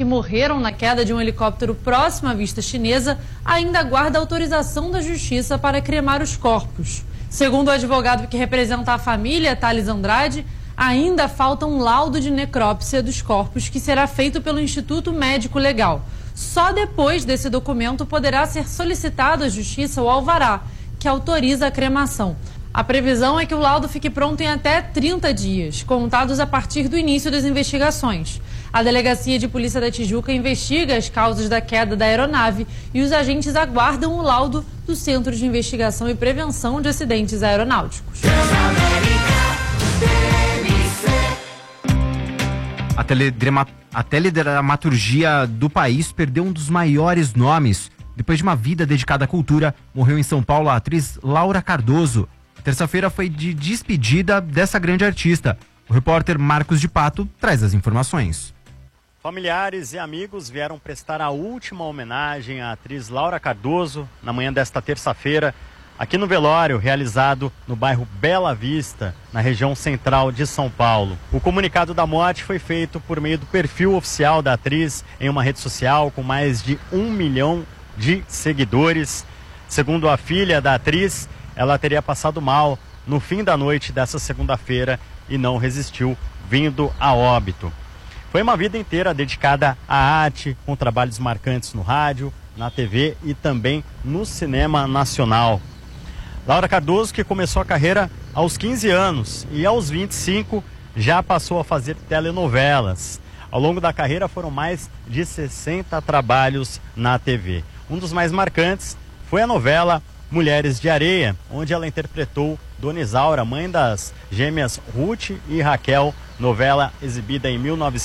que morreram na queda de um helicóptero próximo à vista chinesa ainda aguarda autorização da Justiça para cremar os corpos. Segundo o advogado que representa a família, Thales Andrade, ainda falta um laudo de necrópsia dos corpos que será feito pelo Instituto Médico Legal. Só depois desse documento poderá ser solicitado à Justiça o alvará, que autoriza a cremação. A previsão é que o laudo fique pronto em até 30 dias, contados a partir do início das investigações. A Delegacia de Polícia da Tijuca investiga as causas da queda da aeronave e os agentes aguardam o laudo do Centro de Investigação e Prevenção de Acidentes Aeronáuticos. A teledramaturgia do país perdeu um dos maiores nomes. Depois de uma vida dedicada à cultura, morreu em São Paulo a atriz Laura Cardoso. Terça-feira foi de despedida dessa grande artista. O repórter Marcos de Pato traz as informações. Familiares e amigos vieram prestar a última homenagem à atriz Laura Cardoso na manhã desta terça-feira, aqui no velório realizado no bairro Bela Vista, na região central de São Paulo. O comunicado da morte foi feito por meio do perfil oficial da atriz em uma rede social com mais de 1 milhão de seguidores. Segundo a filha da atriz, ela teria passado mal no fim da noite dessa segunda-feira e não resistiu, vindo a óbito. Foi uma vida inteira dedicada à arte, com trabalhos marcantes no rádio, na TV e também no cinema nacional. Laura Cardoso, que começou a carreira aos 15 anos e aos 25 já passou a fazer telenovelas. Ao longo da carreira foram mais de 60 trabalhos na TV. Um dos mais marcantes foi a novela Mulheres de Areia, onde ela interpretou Dona Isaura, mãe das gêmeas Ruth e Raquel, novela exibida em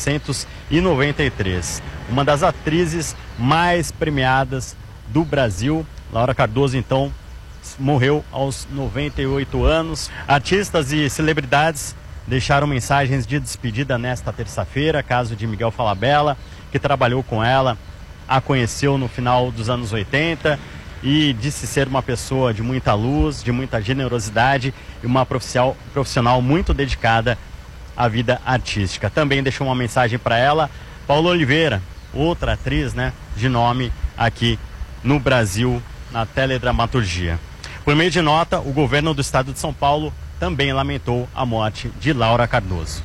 1993. Uma das atrizes mais premiadas do Brasil. Laura Cardoso, então, morreu aos 98 anos. Artistas e celebridades deixaram mensagens de despedida nesta terça-feira. Caso de Miguel Falabella, que trabalhou com ela, a conheceu no final dos anos 80 e disse ser uma pessoa de muita luz, de muita generosidade e uma profissional muito dedicada à vida artística. Também deixou uma mensagem para ela Paula Oliveira, outra atriz, de nome aqui no Brasil, na teledramaturgia. Por meio de nota, o governo do estado de São Paulo também lamentou a morte de Laura Cardoso.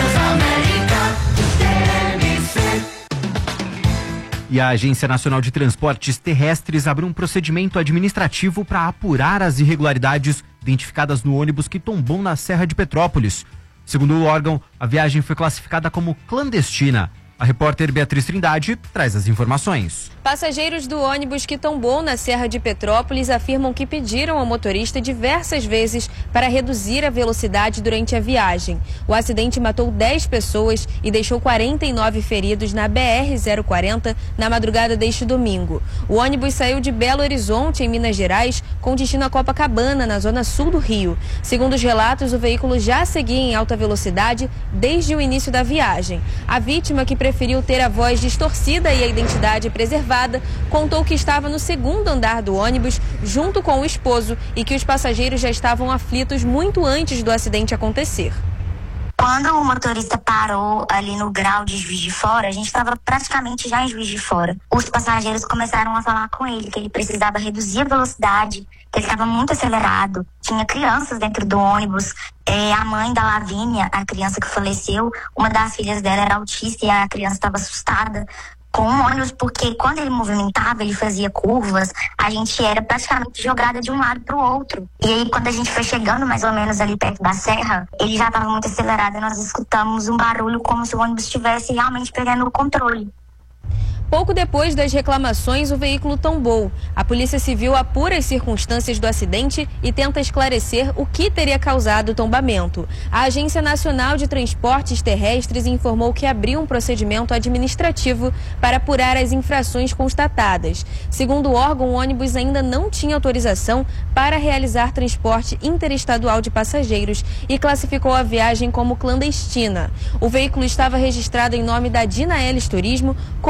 E a Agência Nacional de Transportes Terrestres abriu um procedimento administrativo para apurar as irregularidades identificadas no ônibus que tombou na Serra de Petrópolis. Segundo o órgão, a viagem foi classificada como clandestina. A repórter Beatriz Trindade traz as informações. Passageiros do ônibus que tombou na Serra de Petrópolis afirmam que pediram ao motorista diversas vezes para reduzir a velocidade durante a viagem. O acidente matou 10 pessoas e deixou 49 feridos na BR-040 na madrugada deste domingo. O ônibus saiu de Belo Horizonte, em Minas Gerais, com destino a Copacabana, na zona sul do Rio. Segundo os relatos, o veículo já seguia em alta velocidade desde o início da viagem. A vítima, que preferiu ter a voz distorcida e a identidade preservada, contou que estava no segundo andar do ônibus junto com o esposo e que os passageiros já estavam aflitos muito antes do acidente acontecer. Quando o motorista parou ali no grau de Juiz de Fora, a gente estava praticamente já em Juiz de Fora. Os passageiros começaram a falar com ele que ele precisava reduzir a velocidade, que ele estava muito acelerado. Tinha crianças dentro do ônibus. A mãe da Lavínia, a criança que faleceu, uma das filhas dela era autista e a criança estava assustada com o ônibus, porque quando ele movimentava, ele fazia curvas, a gente era praticamente jogada de um lado para o outro. E aí, quando a gente foi chegando mais ou menos ali perto da serra, ele já estava muito acelerado e nós escutamos um barulho como se o ônibus estivesse realmente perdendo o controle. Pouco depois das reclamações, o veículo tombou. A Polícia Civil apura as circunstâncias do acidente e tenta esclarecer o que teria causado o tombamento. A Agência Nacional de Transportes Terrestres informou que abriu um procedimento administrativo para apurar as infrações constatadas. Segundo o órgão, o ônibus ainda não tinha autorização para realizar transporte interestadual de passageiros e classificou a viagem como clandestina. O veículo estava registrado em nome da Dinaelis Turismo, com comunicação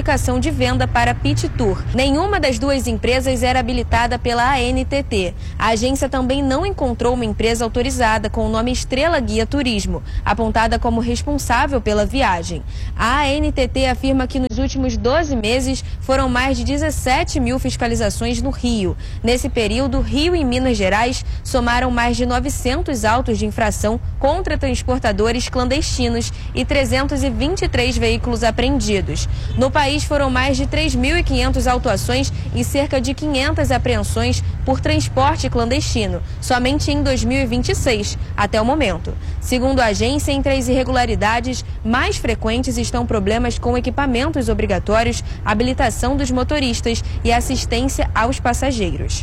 certificação de venda para Pit Tour. Nenhuma das duas empresas era habilitada pela ANTT. A agência também não encontrou uma empresa autorizada com o nome Estrela Guia Turismo, apontada como responsável pela viagem. A ANTT afirma que nos últimos 12 meses foram mais de 17 mil fiscalizações no Rio. Nesse período, Rio e Minas Gerais somaram mais de 900 autos de infração contra transportadores clandestinos e 323 veículos apreendidos. No país foram mais de 3.500 autuações e cerca de 500 apreensões por transporte clandestino, somente em 2026, até o momento. Segundo a agência, entre as irregularidades mais frequentes estão problemas com equipamentos obrigatórios, habilitação dos motoristas e assistência aos passageiros.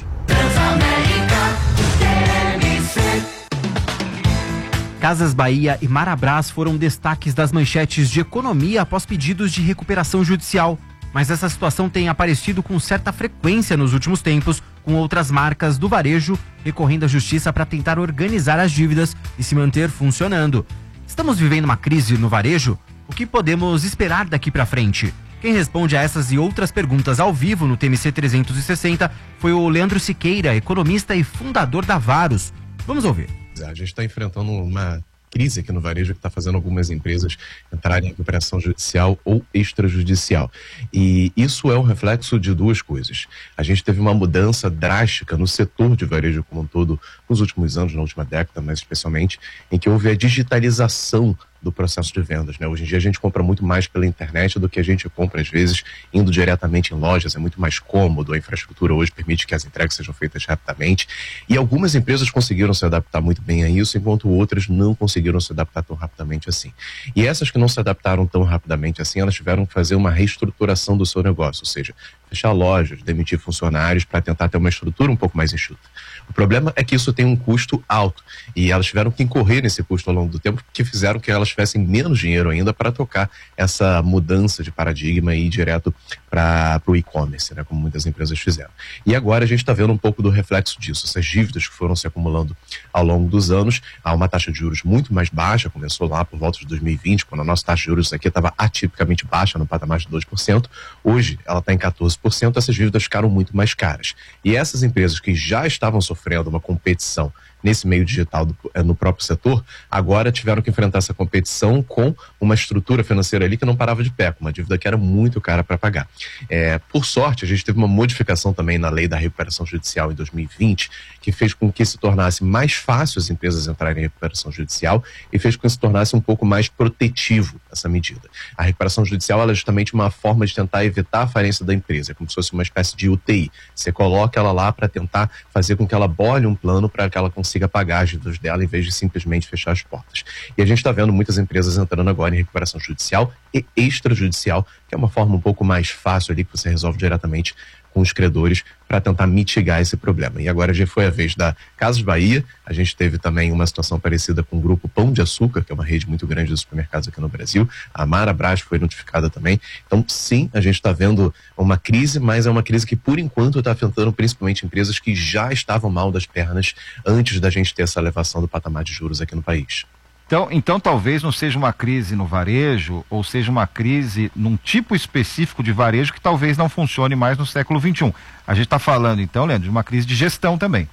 Casas Bahia e Marabras foram destaques das manchetes de economia após pedidos de recuperação judicial. Mas essa situação tem aparecido com certa frequência nos últimos tempos, com outras marcas do varejo recorrendo à justiça para tentar organizar as dívidas e se manter funcionando. Estamos vivendo uma crise no varejo? O que podemos esperar daqui para frente? Quem responde a essas e outras perguntas ao vivo no TMC 360 foi o Leandro Siqueira, economista e fundador da Varos. Vamos ouvir. A gente está enfrentando uma crise aqui no varejo que está fazendo algumas empresas entrarem em recuperação judicial ou extrajudicial. E isso é um reflexo de duas coisas. A gente teve uma mudança drástica no setor de varejo como um todo nos últimos anos, na última década, mas especialmente, em que houve a digitalização do processo de vendas, né? Hoje em dia a gente compra muito mais pela internet do que a gente compra, às vezes, indo diretamente em lojas. É muito mais cômodo, a infraestrutura hoje permite que as entregas sejam feitas rapidamente. E algumas empresas conseguiram se adaptar muito bem a isso, enquanto outras não conseguiram se adaptar tão rapidamente assim. E essas que não se adaptaram tão rapidamente assim, elas tiveram que fazer uma reestruturação do seu negócio, ou seja, fechar lojas, demitir funcionários para tentar ter uma estrutura um pouco mais enxuta. O problema é que isso tem um custo alto e elas tiveram que incorrer nesse custo ao longo do tempo, que fizeram que elas tivessem menos dinheiro ainda para tocar essa mudança de paradigma e ir direto para o e-commerce, né, como muitas empresas fizeram. E agora a gente está vendo um pouco do reflexo disso, essas dívidas que foram se acumulando ao longo dos anos. Há uma taxa de juros muito mais baixa, começou lá por volta de 2020, quando a nossa taxa de juros aqui estava atipicamente baixa, no patamar de 2%. Hoje ela está em 14%, essas dívidas ficaram muito mais caras. E essas empresas que já estavam sofrendo uma competição nesse meio digital no próprio setor, agora tiveram que enfrentar essa competição com uma estrutura financeira ali que não parava de pé, com uma dívida que era muito cara para pagar. Por sorte, a gente teve uma modificação também na lei da recuperação judicial em 2020, que fez com que se tornasse mais fácil as empresas entrarem em recuperação judicial e fez com que se tornasse um pouco mais protetivo essa medida. A recuperação judicial ela é justamente uma forma de tentar evitar a falência da empresa, é como se fosse uma espécie de UTI. Você coloca ela lá para tentar fazer com que ela bole um plano para que ela consiga pagar as dívidas dela em vez de simplesmente fechar as portas. E a gente está vendo muitas empresas entrando agora em recuperação judicial e extrajudicial, que é uma forma um pouco mais fácil ali que você resolve diretamente com os credores para tentar mitigar esse problema. E agora já foi a vez da Casas Bahia. A gente teve também uma situação parecida com o grupo Pão de Açúcar, que é uma rede muito grande de supermercados aqui no Brasil. A Marabras foi notificada também. Então, sim, a gente está vendo uma crise, mas é uma crise que, por enquanto, está afetando principalmente empresas que já estavam mal das pernas antes da gente ter essa elevação do patamar de juros aqui no país. Então talvez não seja uma crise no varejo, ou seja uma crise num tipo específico de varejo que talvez não funcione mais no século XXI. A gente está falando, então, Leandro, de uma crise de gestão também.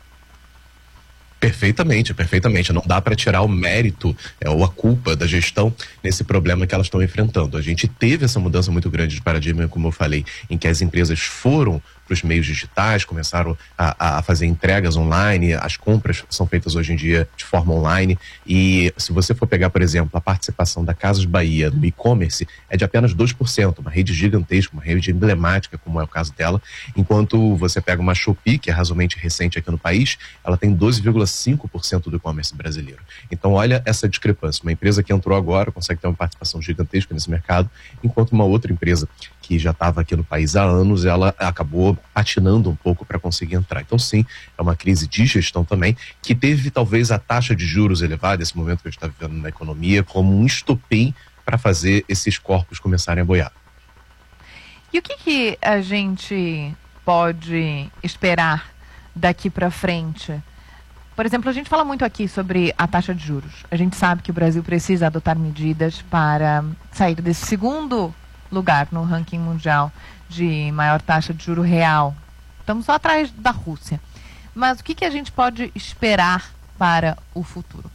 Perfeitamente. Não dá para tirar o mérito ou a culpa da gestão nesse problema que elas estão enfrentando. A gente teve essa mudança muito grande de paradigma, como eu falei, em que as empresas foram para os meios digitais, começaram a fazer entregas online, as compras são feitas hoje em dia de forma online. E se você for pegar, por exemplo, a participação da Casas Bahia no e-commerce é de apenas 2%, uma rede gigantesca, uma rede emblemática, como é o caso dela, enquanto você pega uma Shopee, que é razoavelmente recente aqui no país, ela tem 12,5% do e-commerce brasileiro. Então olha essa discrepância, uma empresa que entrou agora consegue ter uma participação gigantesca nesse mercado, enquanto uma outra empresa que já estava aqui no país há anos, ela acabou patinando um pouco para conseguir entrar. Então sim, é uma crise de gestão também, que teve talvez a taxa de juros elevada, esse momento que a gente está vivendo na economia, como um estopim para fazer esses corpos começarem a boiar. E o que a gente pode esperar daqui para frente? Por exemplo, a gente fala muito aqui sobre a taxa de juros. A gente sabe que o Brasil precisa adotar medidas para sair desse segundo lugar no ranking mundial de maior taxa de juro real. Estamos só atrás da Rússia. Mas o que a gente pode esperar para o futuro?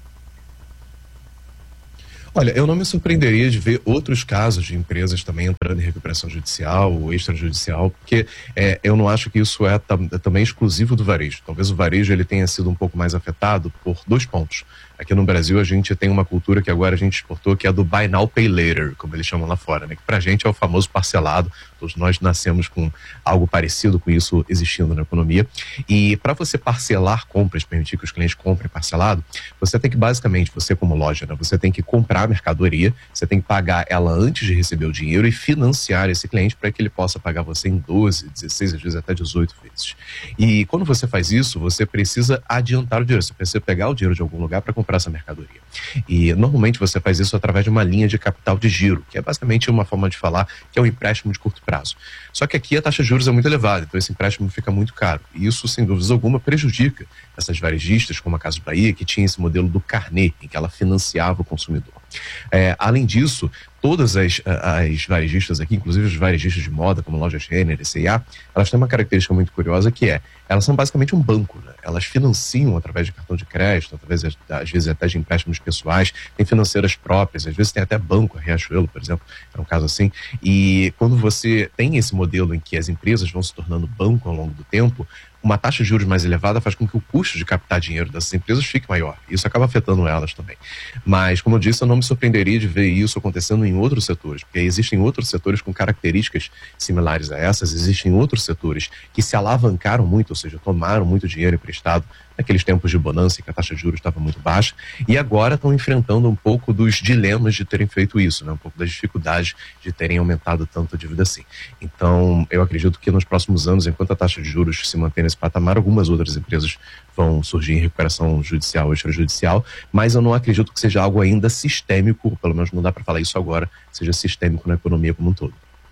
Olha, eu não me surpreenderia de ver outros casos de empresas também entrando em recuperação judicial ou extrajudicial, porque eu não acho que isso é também exclusivo do varejo. Talvez o varejo ele tenha sido um pouco mais afetado por 2 pontos. Aqui no Brasil a gente tem uma cultura que agora a gente exportou, que é do Buy Now, Pay Later, como eles chamam lá fora, né? Que pra gente é o famoso parcelado. Todos nós nascemos com algo parecido com isso existindo na economia. E para você parcelar compras, permitir que os clientes comprem parcelado, você tem que basicamente, você como loja, né? Você tem que comprar a mercadoria, você tem que pagar ela antes de receber o dinheiro e financiar esse cliente para que ele possa pagar você em 12, 16, às vezes até 18 vezes. E quando você faz isso, você precisa adiantar o dinheiro, você precisa pegar o dinheiro de algum lugar para comprar essa mercadoria. E normalmente você faz isso através de uma linha de capital de giro, que é basicamente uma forma de falar que é um empréstimo de curto prazo. Só que aqui a taxa de juros é muito elevada, então esse empréstimo fica muito caro. E isso, sem dúvida alguma, prejudica essas varejistas, como a Casas Bahia, que tinha esse modelo do carnê, em que ela financiava o consumidor. Além disso, todas as varejistas aqui, inclusive os varejistas de moda, como Lojas Renner e C&A, elas têm uma característica muito curiosa que elas são basicamente um banco, né? Elas financiam através de cartão de crédito, através, às vezes, até de empréstimos pessoais, tem financeiras próprias, às vezes tem até banco, a Riachuelo, por exemplo, é um caso assim. E quando você tem esse modelo em que as empresas vão se tornando banco ao longo do tempo, uma taxa de juros mais elevada faz com que o custo de captar dinheiro dessas empresas fique maior. Isso acaba afetando elas também. Mas, como eu disse, eu não me surpreenderia de ver isso acontecendo em outros setores, porque existem outros setores com características similares a essas, existem outros setores que se alavancaram muito, ou seja, tomaram muito dinheiro emprestado naqueles tempos de bonança em que a taxa de juros estava muito baixa, e agora estão enfrentando um pouco dos dilemas de terem feito isso, né? Um pouco das dificuldades de terem aumentado tanto a dívida assim. Então, eu acredito que nos próximos anos, enquanto a taxa de juros se mantém nesse patamar, algumas outras empresas vão surgir em recuperação judicial ou extrajudicial, mas eu não acredito que seja algo ainda sistêmico, pelo menos não dá para falar isso agora, seja sistêmico na economia como um todo.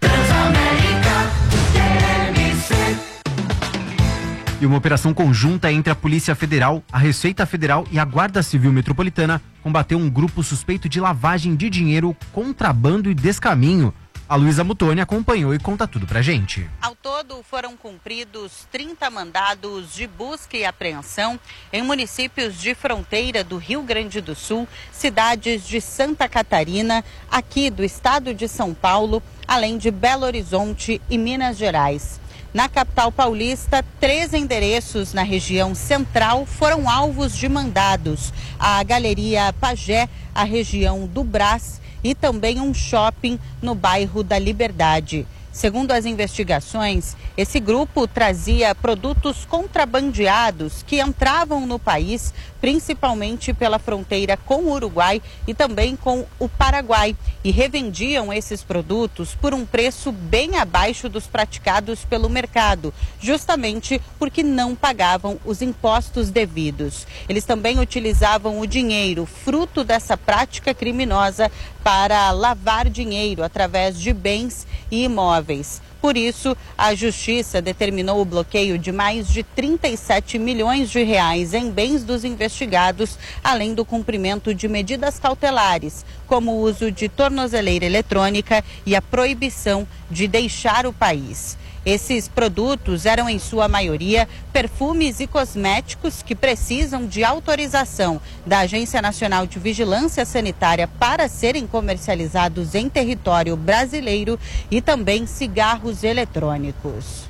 E uma operação conjunta entre a Polícia Federal, a Receita Federal e a Guarda Civil Metropolitana combateu um grupo suspeito de lavagem de dinheiro, contrabando e descaminho. A Luísa Mutoni acompanhou e conta tudo pra gente. Ao todo, foram cumpridos 30 mandados de busca e apreensão em municípios de fronteira do Rio Grande do Sul, cidades de Santa Catarina, aqui do estado de São Paulo, além de Belo Horizonte e Minas Gerais. Na capital paulista, 3 endereços na região central foram alvos de mandados. A Galeria Pagé, a região do Brás e também um shopping no bairro da Liberdade. Segundo as investigações, esse grupo trazia produtos contrabandeados que entravam no país, principalmente pela fronteira com o Uruguai e também com o Paraguai, e revendiam esses produtos por um preço bem abaixo dos praticados pelo mercado, justamente porque não pagavam os impostos devidos. Eles também utilizavam o dinheiro, fruto dessa prática criminosa, para lavar dinheiro através de bens e imóveis. Por isso, a Justiça determinou o bloqueio de mais de 37 milhões de reais em bens dos investigados, além do cumprimento de medidas cautelares, como o uso de tornozeleira eletrônica e a proibição de deixar o país. Esses produtos eram, em sua maioria, perfumes e cosméticos que precisam de autorização da Agência Nacional de Vigilância Sanitária para serem comercializados em território brasileiro e também cigarros eletrônicos.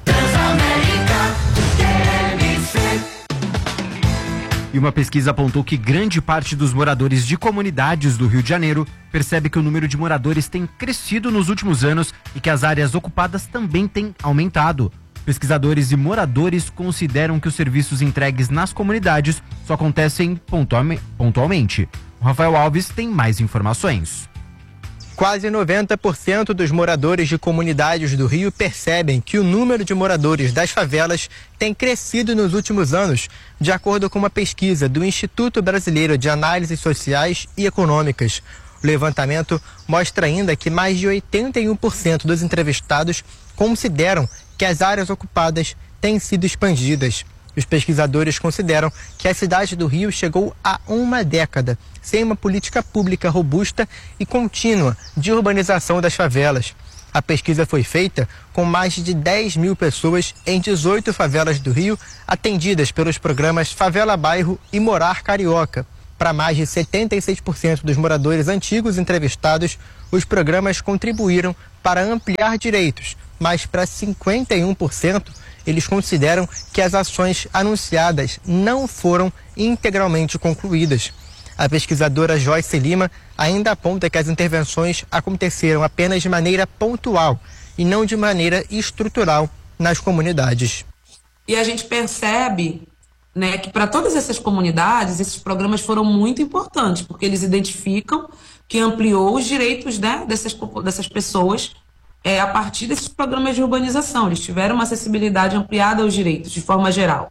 E uma pesquisa apontou que grande parte dos moradores de comunidades do Rio de Janeiro percebe que o número de moradores tem crescido nos últimos anos e que as áreas ocupadas também têm aumentado. Pesquisadores e moradores consideram que os serviços entregues nas comunidades só acontecem pontualmente. O Rafael Alves tem mais informações. Quase 90% dos moradores de comunidades do Rio percebem que o número de moradores das favelas tem crescido nos últimos anos, de acordo com uma pesquisa do Instituto Brasileiro de Análises Sociais e Econômicas. O levantamento mostra ainda que mais de 81% dos entrevistados consideram que as áreas ocupadas têm sido expandidas. Os pesquisadores consideram que a cidade do Rio chegou a uma década sem uma política pública robusta e contínua de urbanização das favelas. A pesquisa foi feita com mais de 10 mil pessoas em 18 favelas do Rio, atendidas pelos programas Favela Bairro e Morar Carioca. Para mais de 76% dos moradores antigos entrevistados, os programas contribuíram para ampliar direitos, mas para 51% eles consideram que as ações anunciadas não foram integralmente concluídas. A pesquisadora Joyce Lima ainda aponta que as intervenções aconteceram apenas de maneira pontual e não de maneira estrutural nas comunidades. E a gente percebe, né, que para todas essas comunidades, esses programas foram muito importantes, porque eles identificam que ampliou os direitos, né, dessas pessoas a partir desses programas de urbanização. Eles tiveram uma acessibilidade ampliada aos direitos, de forma geral.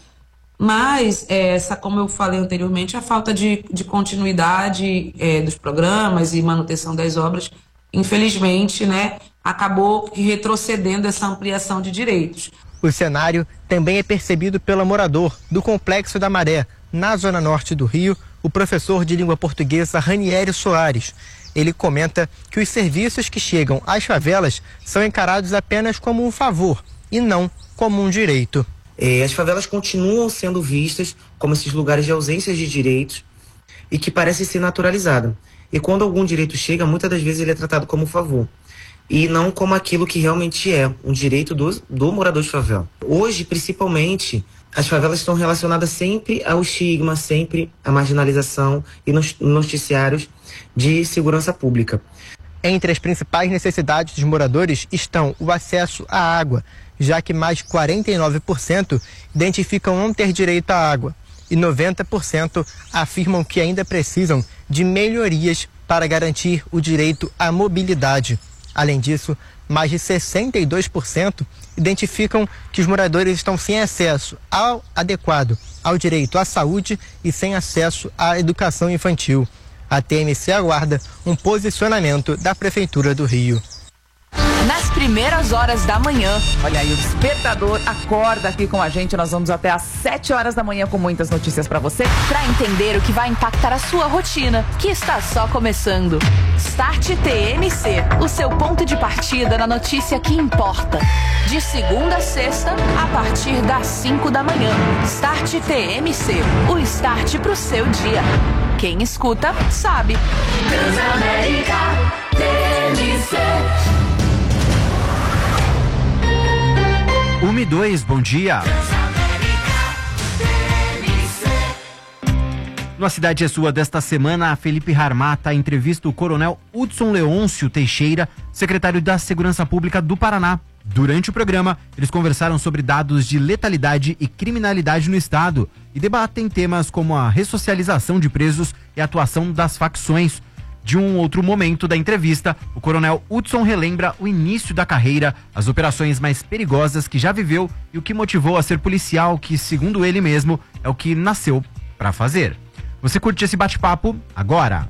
Mas, como eu falei anteriormente, a falta de continuidade dos programas e manutenção das obras, infelizmente, né, acabou retrocedendo essa ampliação de direitos. O cenário também é percebido pelo morador do Complexo da Maré, na zona norte do Rio, o professor de língua portuguesa Ranieri Soares. Ele comenta que os serviços que chegam às favelas são encarados apenas como um favor e não como um direito. As favelas continuam sendo vistas como esses lugares de ausência de direitos e que parecem ser naturalizados. E quando algum direito chega, muitas das vezes ele é tratado como um favor e não como aquilo que realmente é um direito do morador de favela. Hoje, principalmente, as favelas estão relacionadas sempre ao estigma, sempre à marginalização e nos noticiários de segurança pública. Entre as principais necessidades dos moradores estão o acesso à água, já que mais de 49% identificam não ter direito à água e 90% afirmam que ainda precisam de melhorias para garantir o direito à mobilidade. Além disso, mais de 62% identificam que os moradores estão sem acesso adequado ao direito à saúde e sem acesso à educação infantil. A TMC aguarda um posicionamento da Prefeitura do Rio. Nas primeiras horas da manhã, olha aí, o despertador acorda aqui com a gente. Nós vamos até às 7 horas da manhã com muitas notícias para você, para entender o que vai impactar a sua rotina, que está só começando. Start TMC, o seu ponto de partida na notícia que importa. De segunda a sexta, a partir das 5 da manhã. Start TMC, o start pro seu dia. Quem escuta, sabe. Transamérica TMC. 1 e 2, bom dia. No A Cidade é Sua desta semana, a Felipe Harmata entrevista o coronel Hudson Leôncio Teixeira, secretário da Segurança Pública do Paraná. Durante o programa, eles conversaram sobre dados de letalidade e criminalidade no estado e debatem temas como a ressocialização de presos e a atuação das facções. De um outro momento da entrevista, o coronel Hudson relembra o início da carreira, as operações mais perigosas que já viveu e o que motivou a ser policial, que, segundo ele mesmo, é o que nasceu para fazer. Você curte esse bate-papo agora?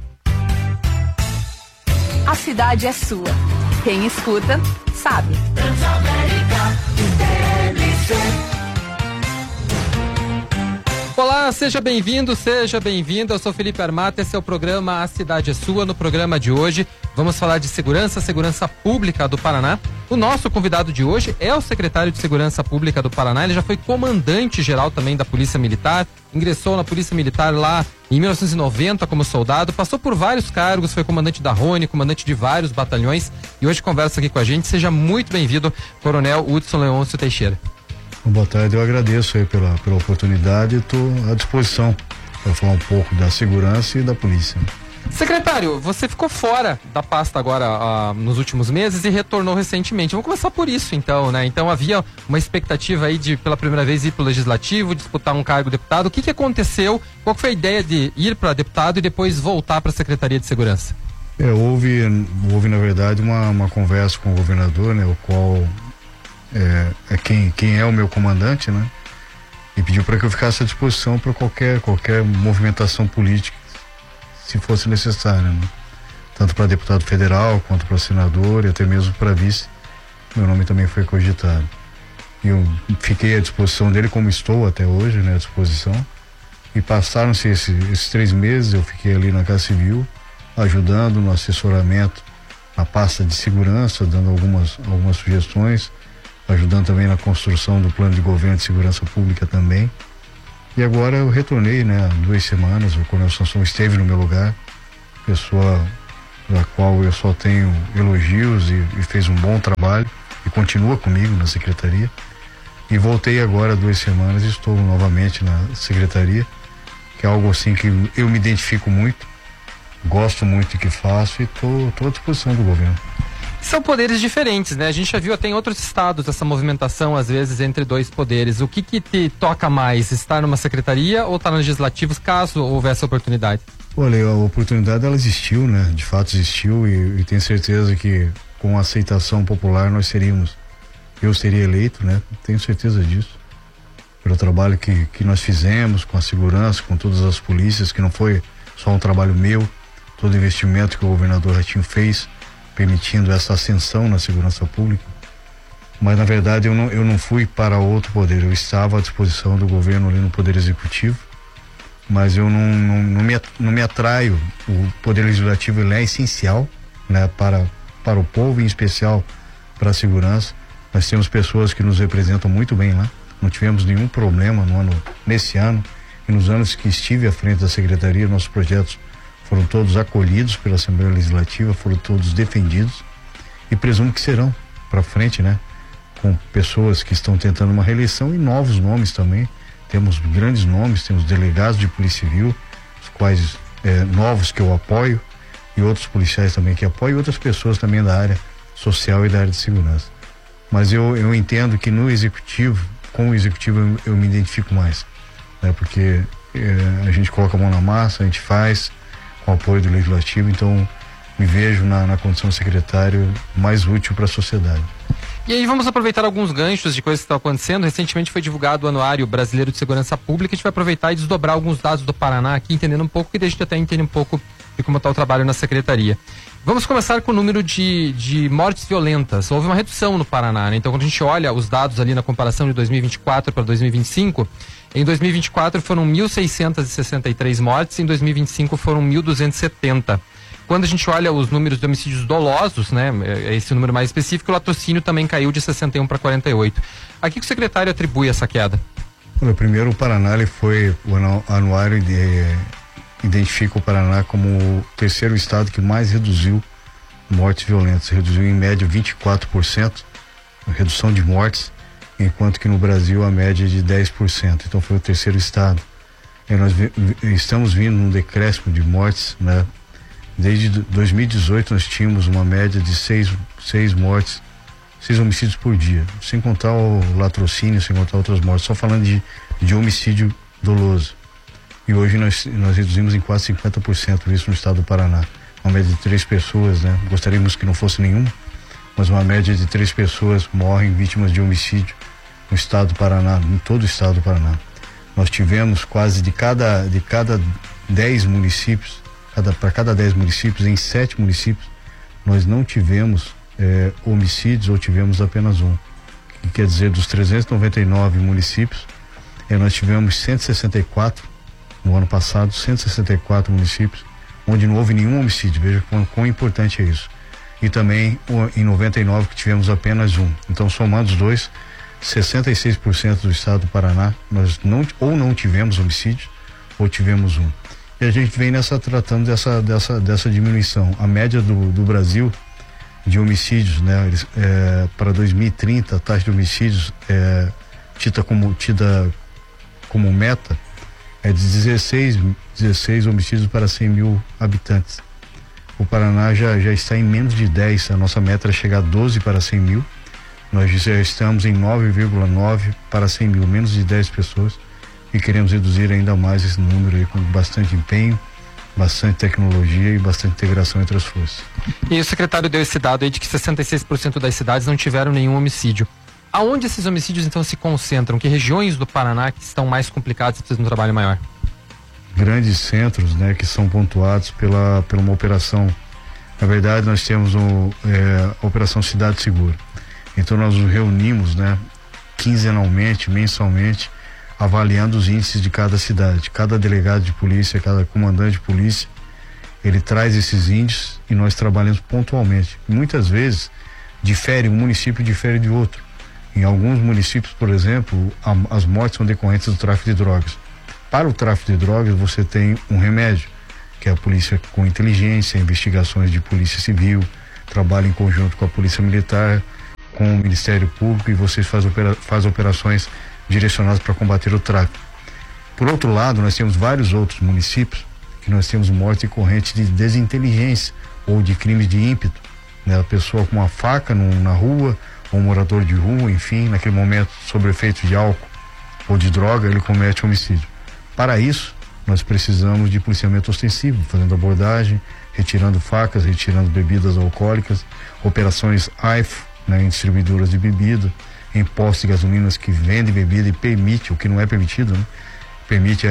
A cidade é sua. Quem escuta, sabe. Olá, seja bem-vindo, seja bem-vinda. Eu sou Felipe Harmata, esse é o programa A Cidade é Sua. No programa de hoje, vamos falar de segurança pública do Paraná. O nosso convidado de hoje é o secretário de Segurança Pública do Paraná. Ele já foi comandante-geral também da Polícia Militar, ingressou na Polícia Militar lá em 1990 como soldado, passou por vários cargos, foi comandante da Rony, comandante de vários batalhões e hoje conversa aqui com a gente. Seja muito bem-vindo, Coronel Hudson Leôncio Teixeira. Boa tarde, eu agradeço aí pela oportunidade e estou à disposição para falar um pouco da segurança e da polícia. Secretário, você ficou fora da pasta agora nos últimos meses e retornou recentemente. Vamos começar por isso então, né? Então havia uma expectativa aí de pela primeira vez ir para o Legislativo, disputar um cargo de deputado. O que aconteceu? Qual foi a ideia de ir para deputado e depois voltar para a Secretaria de Segurança? Houve na verdade uma conversa com o governador, né? O qual quem é o meu comandante, né? E pediu para que eu ficasse à disposição para qualquer movimentação política, se fosse necessária, né? Tanto para deputado federal, quanto para senador e até mesmo para vice. Meu nome também foi cogitado. E eu fiquei à disposição dele, como estou até hoje, né? À disposição. E passaram-se esses 3 meses, eu fiquei ali na Casa Civil, ajudando no assessoramento na pasta de segurança, dando algumas sugestões, ajudando também na construção do plano de governo de segurança pública também. E agora eu retornei, né, há 2 semanas, o Coronel Sansão esteve no meu lugar, pessoa da qual eu só tenho elogios e fez um bom trabalho e continua comigo na secretaria. E voltei agora há 2 semanas e estou novamente na secretaria, que é algo assim que eu me identifico muito, gosto muito do que faço e estou à disposição do governo. São poderes diferentes, né? A gente já viu até em outros estados essa movimentação, às vezes, entre 2 poderes. O que te toca mais? Estar numa secretaria ou estar no legislativo, caso houvesse oportunidade? Olha, a oportunidade ela existiu, né? De fato existiu e tenho certeza que com a aceitação popular eu seria eleito, né? Tenho certeza disso. Pelo trabalho que nós fizemos com a segurança, com todas as polícias, que não foi só um trabalho meu, todo o investimento que o governador Ratinho fez, permitindo essa ascensão na segurança pública. Mas na verdade eu não fui para outro poder, eu estava à disposição do governo ali no Poder Executivo, mas eu não me atraio. O Poder Legislativo ele é essencial, né, para o povo, em especial para a segurança. Nós temos pessoas que nos representam muito bem lá, não tivemos nenhum problema nesse ano e nos anos que estive à frente da secretaria, nossos projetos foram todos acolhidos pela Assembleia Legislativa, foram todos defendidos e presumo que serão para frente, né? Com pessoas que estão tentando uma reeleição e novos nomes também. Temos grandes nomes, temos delegados de Polícia Civil, os quais novos que eu apoio e outros policiais também que apoio e outras pessoas também da área social e da área de segurança. Mas eu entendo que no Executivo, com o Executivo eu me identifico mais, né? Porque a gente coloca a mão na massa, a gente faz com o apoio do Legislativo, então me vejo na condição de secretário mais útil para a sociedade. E aí vamos aproveitar alguns ganchos de coisas que estão acontecendo. Recentemente foi divulgado o Anuário Brasileiro de Segurança Pública. A gente vai aproveitar e desdobrar alguns dados do Paraná aqui, entendendo um pouco, e a gente até entende um pouco de como está o trabalho na secretaria. Vamos começar com o número de mortes violentas. Houve uma redução no Paraná, né? Então quando a gente olha os dados ali na comparação de 2024 para 2025, em 2024 foram 1.663 mortes, em 2025 foram 1.270. Quando a gente olha os números de homicídios dolosos, né, esse número mais específico, o latrocínio também caiu de 61 para 48. A que o secretário atribui essa queda? Primeiro, o Paraná, o anuário identifica o Paraná como o 3º estado que mais reduziu mortes violentas. Reduziu em média 24%, a redução de mortes, enquanto que no Brasil a média é de 10%. Então foi o 3º estado. E nós estamos vindo num decréscimo de mortes, né? Desde 2018 nós tínhamos uma média de 6 mortes, 6 homicídios por dia, sem contar o latrocínio, sem contar outras mortes, só falando de homicídio doloso. E hoje nós reduzimos em quase 50% isso no estado do Paraná. Uma média de 3 pessoas, né? Gostaríamos que não fosse nenhuma, mas uma média de 3 pessoas morrem vítimas de homicídio no estado do Paraná, em todo o estado do Paraná. Nós tivemos quase de cada 10 municípios, para cada 10 municípios, em 7 municípios, nós não tivemos homicídios ou tivemos apenas um. Que quer dizer, dos 399 municípios, nós tivemos 164, no ano passado, 164 municípios, onde não houve nenhum homicídio. Veja quão importante é isso. E também em 99 que tivemos apenas um. Então, somando os dois, 66% do estado do Paraná, nós não tivemos homicídio ou tivemos um. E a gente vem tratando dessa diminuição. A média do Brasil de homicídios, né, para 2030, a taxa de homicídios tida como meta é de 16 homicídios para 100 mil habitantes. O Paraná já está em menos de 10, a nossa meta é chegar a 12 para 100 mil. Nós já estamos em 9,9 para 100 mil, menos de 10 pessoas. E queremos reduzir ainda mais esse número aí com bastante empenho, bastante tecnologia e bastante integração entre as forças. E o secretário deu esse dado aí de que 66% das cidades não tiveram nenhum homicídio. Aonde esses homicídios então se concentram? Que regiões do Paraná que estão mais complicadas e precisam de um trabalho maior? Grandes centros, né, que são pontuados pela uma operação. Na verdade, nós temos a Operação Cidade Segura. Então nós nos reunimos, né, quinzenalmente, mensalmente, avaliando os índices de cada cidade. Cada delegado de polícia, cada comandante de polícia, ele traz esses índices e nós trabalhamos pontualmente. Muitas vezes um município difere de outro. Em alguns municípios, por exemplo, as mortes são decorrentes do tráfico de drogas. Para o tráfico de drogas, você tem um remédio, que é a polícia com inteligência, investigações de polícia civil, trabalha em conjunto com a polícia militar, com o Ministério Público, e vocês fazem operações direcionadas para combater o tráfico. Por outro lado, nós temos vários outros municípios que nós temos mortes decorrentes de desinteligência ou de crimes de ímpeto, né? A pessoa com uma faca na rua, ou um morador de rua, enfim, naquele momento, sob efeito de álcool ou de droga, ele comete homicídio. Para isso, nós precisamos de policiamento ostensivo, fazendo abordagem, retirando facas, retirando bebidas alcoólicas, operações AIFO, né, em distribuidoras de bebida, em postos de gasolinas que vendem bebida e permite, o que não é permitido, né, permite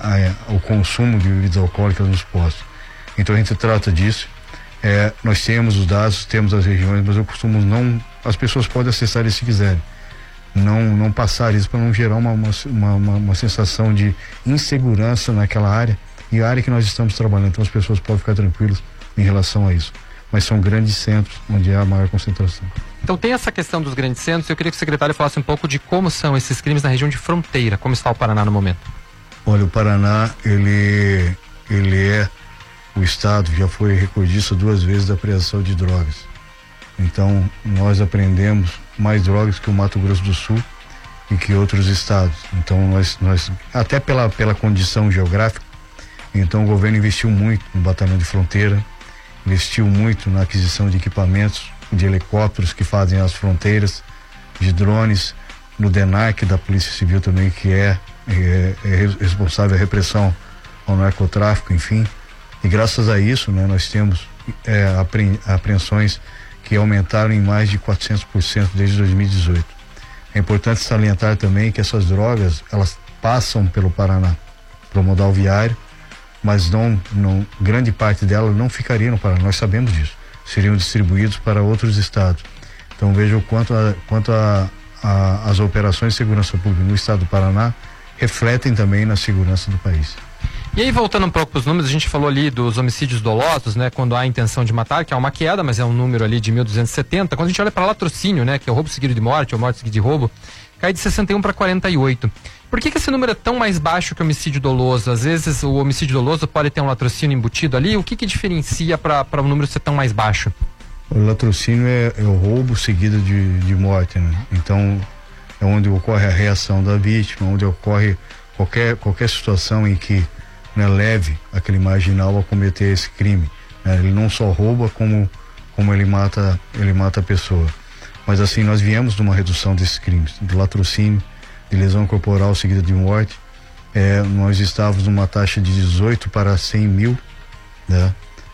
o consumo de bebidas alcoólicas nos postos. Então a gente trata disso. Nós temos os dados, temos as regiões, mas eu costumo as pessoas podem acessar isso se quiserem. Não passar isso para não gerar uma sensação de insegurança naquela área, e a área que nós estamos trabalhando. Então as pessoas podem ficar tranquilas em relação a isso. Mas são grandes centros onde há a maior concentração. Então tem essa questão dos grandes centros. Eu queria que o secretário falasse um pouco de como são esses crimes na região de fronteira. Como está o Paraná no momento? Olha, o Paraná, ele é o estado, já foi recordista 2 vezes da apreensão de drogas. Então nós apreendemos mais drogas que o Mato Grosso do Sul e que outros estados. Então nós até pela condição geográfica, então o governo investiu muito no batalhão de fronteira, investiu muito na aquisição de equipamentos, de helicópteros que fazem as fronteiras, de drones, no DENARC da Polícia Civil também, que é responsável a repressão ao narcotráfico, enfim. E graças a isso, né, nós temos apreensões que aumentaram em mais de 400% desde 2018. É importante salientar também que essas drogas, elas passam pelo Paraná, pelo modal viário, mas grande parte delas não ficaria no Paraná, nós sabemos disso. Seriam distribuídos para outros estados. Então veja o quanto as operações de segurança pública no estado do Paraná refletem também na segurança do país. E aí, voltando um pouco para os números, a gente falou ali dos homicídios dolosos, né? Quando há intenção de matar, que é uma queda, mas é um número ali de 1.270. Quando a gente olha para latrocínio, né? Que é o roubo seguido de morte, ou morte seguida de roubo, cai de 61 para 48. Por que esse número é tão mais baixo que o homicídio doloso? Às vezes o homicídio doloso pode ter um latrocínio embutido ali. O que diferencia para o número ser tão mais baixo? O latrocínio é o roubo seguido de morte, né? Então é onde ocorre a reação da vítima, onde ocorre qualquer situação em que, né, leve aquele marginal a cometer esse crime, né? Ele não só rouba como ele mata a pessoa. Mas assim, nós viemos de uma redução desses crimes, de latrocínio, de lesão corporal seguida de morte. Nós estávamos numa taxa de 18 para 100 mil, né?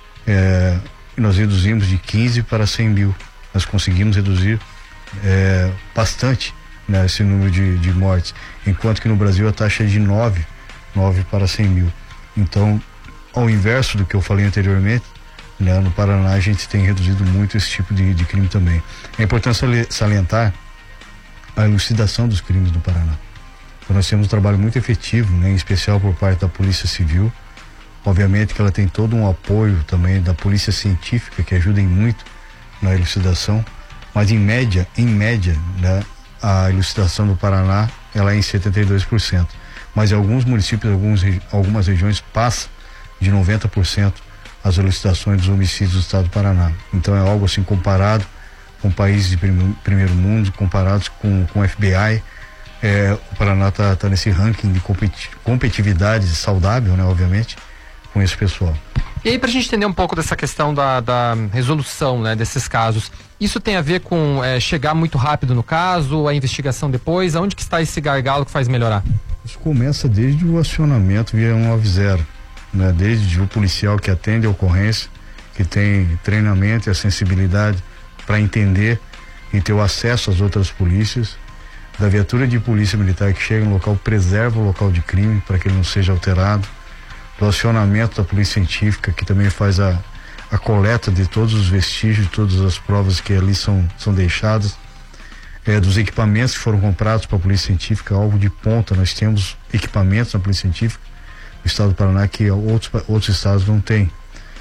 E nós reduzimos de 15 para 100 mil. Nós conseguimos reduzir bastante, né, esse número de mortes, enquanto que no Brasil a taxa é de 9 para 100 mil. Então, ao inverso do que eu falei anteriormente, né, no Paraná a gente tem reduzido muito esse tipo de crime também. É importante salientar a elucidação dos crimes no Paraná. Então, nós temos um trabalho muito efetivo, né, em especial por parte da Polícia Civil. Obviamente que ela tem todo um apoio também da Polícia Científica, que ajuda muito na elucidação, mas em média, né, a elucidação do Paraná ela é em 72%. Mas em alguns municípios, algumas regiões passa de 90% as elucidações dos homicídios do estado do Paraná. Então é algo assim comparado com países de primeiro mundo, comparados com o FBI. O Paraná está nesse ranking de competitividade saudável, né, obviamente, com esse pessoal. E aí, para a gente entender um pouco dessa questão da resolução, né, desses casos, isso tem a ver com chegar muito rápido no caso, a investigação depois? Aonde que está esse gargalo que faz melhorar? Isso começa desde o acionamento via 190, né? Desde o policial que atende a ocorrência, que tem treinamento e a sensibilidade para entender e ter o acesso às outras polícias, da viatura de polícia militar que chega no local, preserva o local de crime para que ele não seja alterado, do acionamento da polícia científica, que também faz a coleta de todos os vestígios, de todas as provas que ali são deixadas, dos equipamentos que foram comprados para a polícia científica, algo de ponta. Nós temos equipamentos na polícia científica no estado do Paraná que outros estados não têm.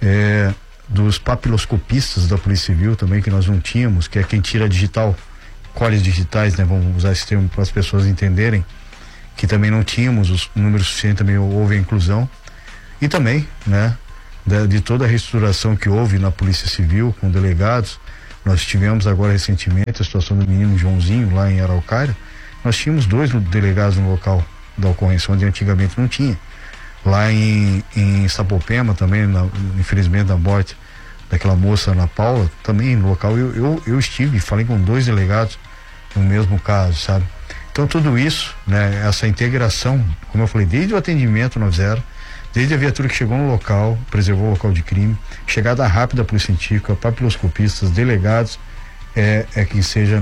dos papiloscopistas da Polícia Civil também, que nós não tínhamos, que é quem tira digital, códigos digitais, né? Vamos usar esse termo para as pessoas entenderem, que também não tínhamos os números suficientes, também houve a inclusão. E também, né, de toda a reestruturação que houve na Polícia Civil com delegados. Nós tivemos agora recentemente a situação do menino Joãozinho lá em Araucária. Nós tínhamos 2 delegados no local da ocorrência, onde antigamente não tinha. Lá em Sapopema também, infelizmente, na morte daquela moça Ana Paula, também no local eu estive, falei com 2 delegados no mesmo caso, sabe? Então tudo isso, né, essa integração, como eu falei, desde o atendimento 90, desde a viatura que chegou no local, preservou o local de crime, chegada rápida da polícia científica, papiloscopistas, delegados, quem seja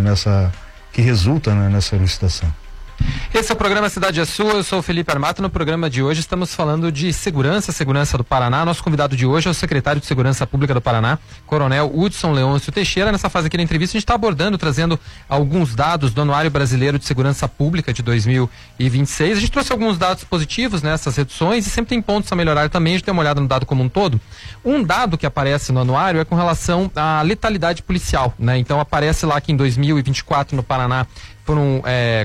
que resulta, né, nessa licitação. Esse é o programa Cidade é Sua, eu sou o Felipe Armato. No programa de hoje estamos falando de segurança do Paraná. Nosso convidado de hoje é o secretário de Segurança Pública do Paraná, Coronel Hudson Leôncio Teixeira. Nessa fase aqui da entrevista a gente está abordando, trazendo alguns dados do Anuário Brasileiro de Segurança Pública de 2026. A gente trouxe alguns dados positivos nessas reduções e sempre tem pontos a melhorar também. A gente tem uma olhada no dado como um todo. Um dado que aparece no anuário é com relação à letalidade policial, né? Então aparece lá que em 2024 no Paraná foram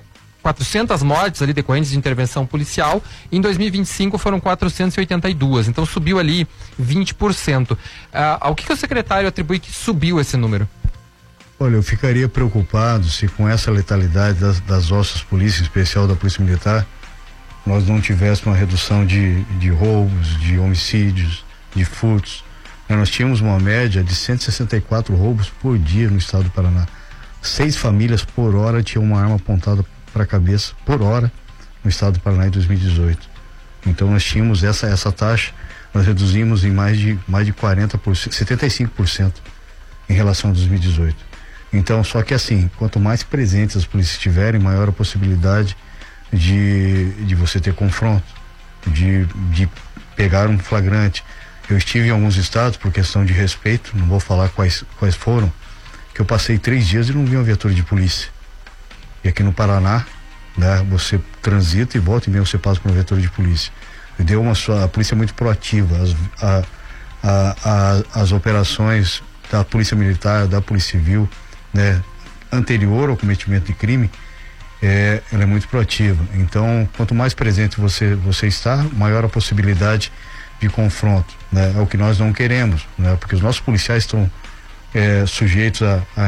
400 mortes ali decorrentes de intervenção policial. Em 2025 foram 482, então subiu ali 20%. Ao que o secretário atribui que subiu esse número? Olha, eu ficaria preocupado se com essa letalidade das nossas polícias, em especial da Polícia Militar, nós não tivéssemos uma redução de roubos, de homicídios, de furtos. Nós tínhamos uma média de 164 roubos por dia no estado do Paraná. 6 famílias por hora tinham uma arma apontada para a cabeça por hora no estado do Paraná em 2018. Então nós tínhamos essa taxa, nós reduzimos em mais de 40%, 75% em relação a 2018. Então, só que assim, quanto mais presentes as polícias estiverem, maior a possibilidade de você ter confronto, de pegar um flagrante. Eu estive em alguns estados, por questão de respeito, não vou falar quais foram, que eu passei 3 dias e não vi uma viatura de polícia. E aqui no Paraná, né, você transita e volta e meio você passa por uma viatura de polícia. A polícia é muito proativa, as operações da Polícia Militar, da Polícia Civil, né, anterior ao cometimento de crime, ela é muito proativa. Então, quanto mais presente você está, maior a possibilidade de confronto, né? É o que nós não queremos, né? Porque os nossos policiais estão sujeitos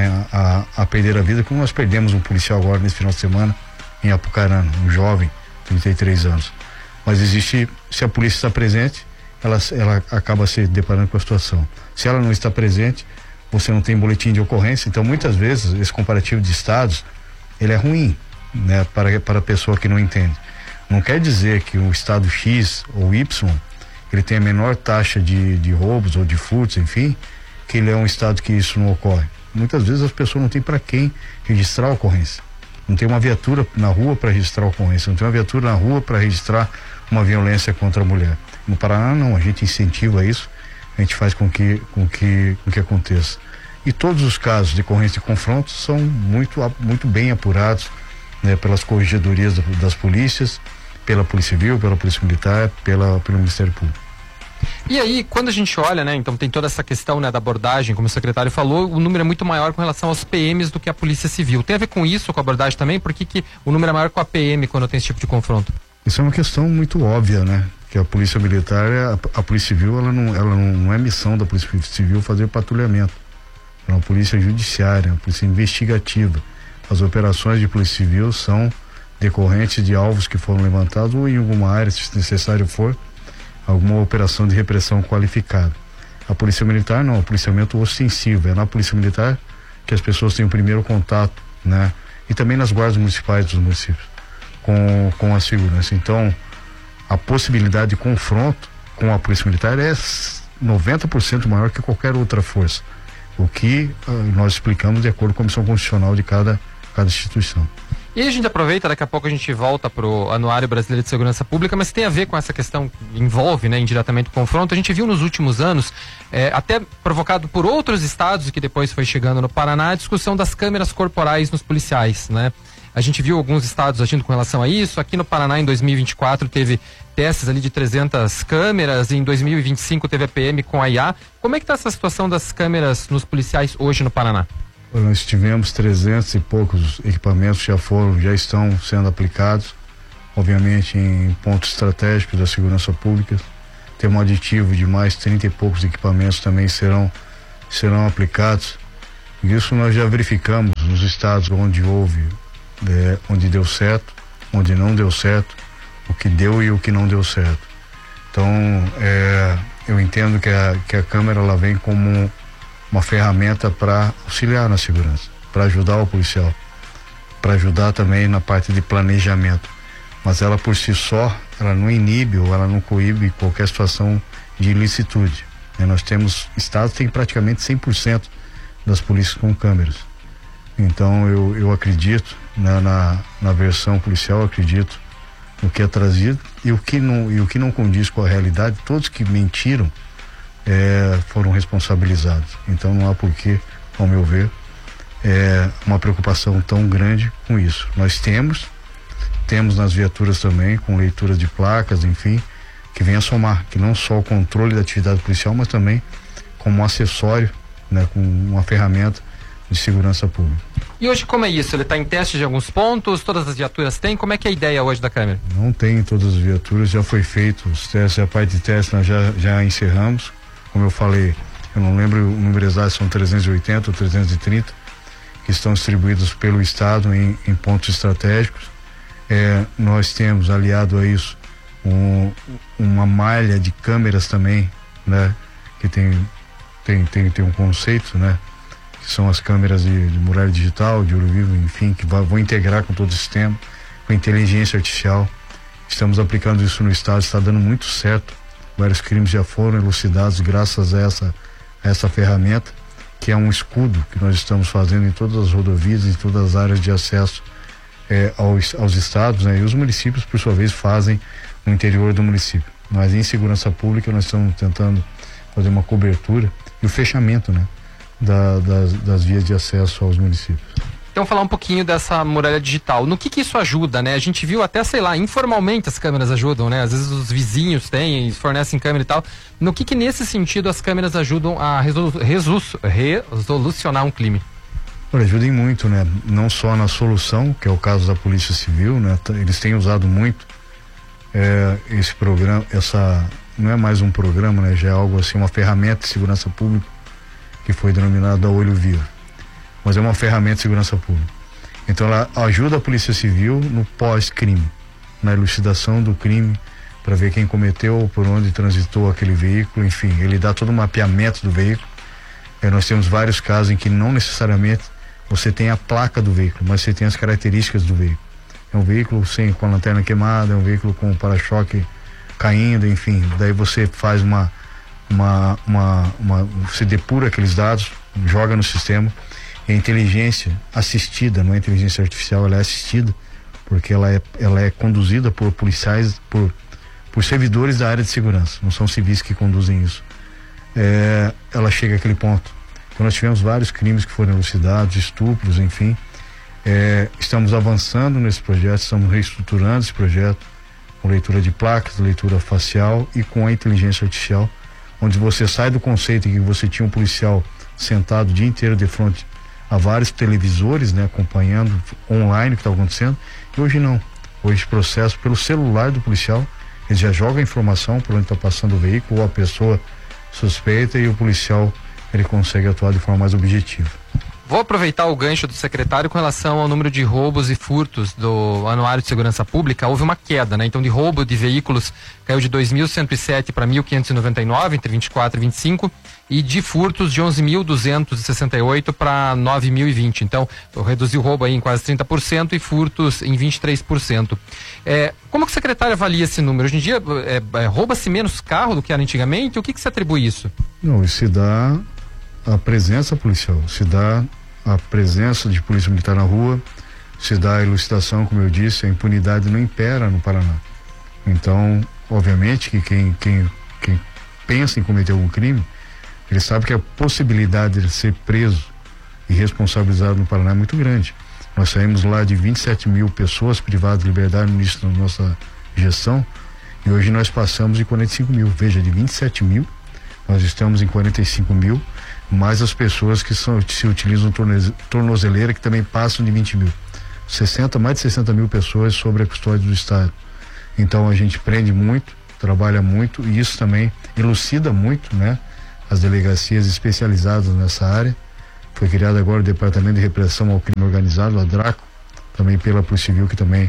a perder a vida, como nós perdemos um policial agora nesse final de semana em Apucarana, um jovem, 33 anos. Mas se a polícia está presente, ela acaba se deparando com a situação. Se ela não está presente, você não tem boletim de ocorrência. Então, muitas vezes, esse comparativo de estados, ele é ruim, né, para a pessoa que não entende. Não quer dizer que o estado X ou Y, ele tem a menor taxa de roubos ou de furtos, enfim, que ele é um estado que isso não ocorre. Muitas vezes as pessoas não têm para quem registrar a ocorrência. Não tem uma viatura na rua para registrar a ocorrência, não tem uma viatura na rua para registrar uma violência contra a mulher. No Paraná não, a gente incentiva isso, a gente faz com que aconteça. E todos os casos de ocorrência de confronto são muito bem apurados, né, pelas corregedorias das polícias, pela Polícia Civil, pela Polícia Militar, pelo Ministério Público. E aí, quando a gente olha, né, então tem toda essa questão, né, da abordagem, como o secretário falou, o número é muito maior com relação aos PMs do que a Polícia Civil. Tem a ver com isso, com a abordagem também? Por que o número é maior com a PM quando tem esse tipo de confronto? Isso é uma questão muito óbvia, né? Que a Polícia Militar, a Polícia Civil, ela não é missão da Polícia Civil fazer patrulhamento. É uma polícia judiciária, uma polícia investigativa. As operações de Polícia Civil são decorrentes de alvos que foram levantados ou em alguma área, se necessário for, alguma operação de repressão qualificada. A Polícia Militar não, o policiamento ostensivo. É na Polícia Militar que as pessoas têm o primeiro contato, né? E também nas guardas municipais dos municípios com a segurança. Então, a possibilidade de confronto com a Polícia Militar é 90% maior que qualquer outra força. O que nós explicamos de acordo com a Comissão Constitucional de cada instituição. E aí a gente aproveita, daqui a pouco a gente volta para o Anuário Brasileiro de Segurança Pública, mas tem a ver com essa questão que envolve, né, indiretamente o confronto. A gente viu nos últimos anos, até provocado por outros estados que depois foi chegando no Paraná, a discussão das câmeras corporais nos policiais, né? A gente viu alguns estados agindo com relação a isso. Aqui no Paraná, em 2024, teve testes ali de 300 câmeras. Em 2025 teve a PM com a IA. Como é que está essa situação das câmeras nos policiais hoje no Paraná? Nós tivemos 300 e poucos equipamentos que já estão sendo aplicados, obviamente em pontos estratégicos da segurança pública. Tem um aditivo de mais 30 e poucos equipamentos também serão aplicados. Isso nós já verificamos nos estados onde onde deu certo, onde não deu certo, o que deu e o que não deu certo. Então, eu entendo que a câmera ela vem como uma ferramenta para auxiliar na segurança, para ajudar o policial, para ajudar também na parte de planejamento. Mas ela por si só, ela não inibe ou ela não coíbe qualquer situação de ilicitude. Nós temos estados que têm praticamente 100% das polícias com câmeras. Então eu acredito na versão policial, eu acredito no que é trazido e o que não condiz com a realidade. Todos que mentiram foram responsabilizados. Então não há porquê, ao meu ver, uma preocupação tão grande com isso. Nós temos nas viaturas também, com leitura de placas, enfim, que vem a somar, que não só o controle da atividade policial, mas também como um acessório, né, com uma ferramenta de segurança pública. E hoje como é isso? Ele está em teste de alguns pontos, todas as viaturas têm? Como é que é a ideia hoje da câmera? Não tem em todas as viaturas, já foi feito os testes, a parte de teste nós já encerramos. Como eu falei, eu não lembro o número exato, são 380 ou 330, que estão distribuídos pelo estado em pontos estratégicos. Nós temos aliado a isso uma malha de câmeras também, né, que tem um conceito, né, que são as câmeras de muralha digital, de olho vivo, enfim, que vão integrar com todo o sistema, com inteligência artificial. Estamos aplicando isso no estado, está dando muito certo. Vários crimes já foram elucidados graças a essa ferramenta, que é um escudo que nós estamos fazendo em todas as rodovias, em todas as áreas de acesso aos estados, né? E os municípios, por sua vez, fazem no interior do município. Mas em segurança pública nós estamos tentando fazer uma cobertura e o fechamento, né, das vias de acesso aos municípios. Então, falar um pouquinho dessa muralha digital. No que isso ajuda, né? A gente viu até, sei lá, informalmente as câmeras ajudam, né? Às vezes os vizinhos têm, fornecem câmera e tal. No que nesse sentido as câmeras ajudam a resolucionar um crime? Ajudem muito, né? Não só na solução, que é o caso da Polícia Civil, né? Eles têm usado muito esse programa, não é mais um programa, né? Já é algo assim, uma ferramenta de segurança pública que foi denominada Olho Vivo. Mas é uma ferramenta de segurança pública. Então ela ajuda a Polícia Civil no pós-crime, na elucidação do crime, para ver quem cometeu, por onde transitou aquele veículo, enfim, ele dá todo o mapeamento do veículo. Nós temos vários casos em que não necessariamente você tem a placa do veículo, mas você tem as características do veículo. É um veículo com a lanterna queimada, é um veículo com o para-choque caindo, enfim. Daí você faz você depura aqueles dados, joga no sistema. E a inteligência assistida, não é inteligência artificial, ela é assistida, porque ela é conduzida por policiais, por servidores da área de segurança, não são civis que conduzem isso. Ela chega àquele ponto. Então nós tivemos vários crimes que foram elucidados, estupros, enfim. Estamos avançando nesse projeto, estamos reestruturando esse projeto com leitura de placas, leitura facial e com a inteligência artificial, onde você sai do conceito em que você tinha um policial sentado o dia inteiro de frente a vários televisores, né, acompanhando online o que está acontecendo, e hoje não. Hoje processo pelo celular do policial, ele já joga a informação por onde está passando o veículo ou a pessoa suspeita, e o policial ele consegue atuar de forma mais objetiva. Vou aproveitar o gancho do secretário com relação ao número de roubos e furtos do Anuário de Segurança Pública. Houve uma queda, né? Então, de roubo de veículos caiu de 2.107 para 1.599 entre 24 e 25, e de furtos de 11.268 para 9.020. Então, reduziu o roubo aí em quase 30% e furtos em 23%. Como que o secretário avalia esse número? Hoje em dia, rouba-se menos carro do que era antigamente? O que se atribui isso? Não, isso se dá a presença policial, se dá a presença de polícia militar na rua, se dá a elucidação, como eu disse, a impunidade não impera no Paraná. Então, obviamente que quem pensa em cometer algum crime, ele sabe que a possibilidade de ser preso e responsabilizado no Paraná é muito grande. Nós saímos lá de 27 mil pessoas privadas de liberdade no início da nossa gestão, e hoje nós passamos em 45 mil. Veja, de 27 mil, nós estamos em 45 mil, mais as pessoas que se utilizam tornozeleira, que também passam de 20 mil. Mais de 60 mil pessoas sob a custódia do Estado. Então a gente prende muito, trabalha muito, e isso também elucida muito, né? As delegacias especializadas nessa área. Foi criado agora o Departamento de Repressão ao Crime Organizado, a DRACO, também pela Polícia Civil, que também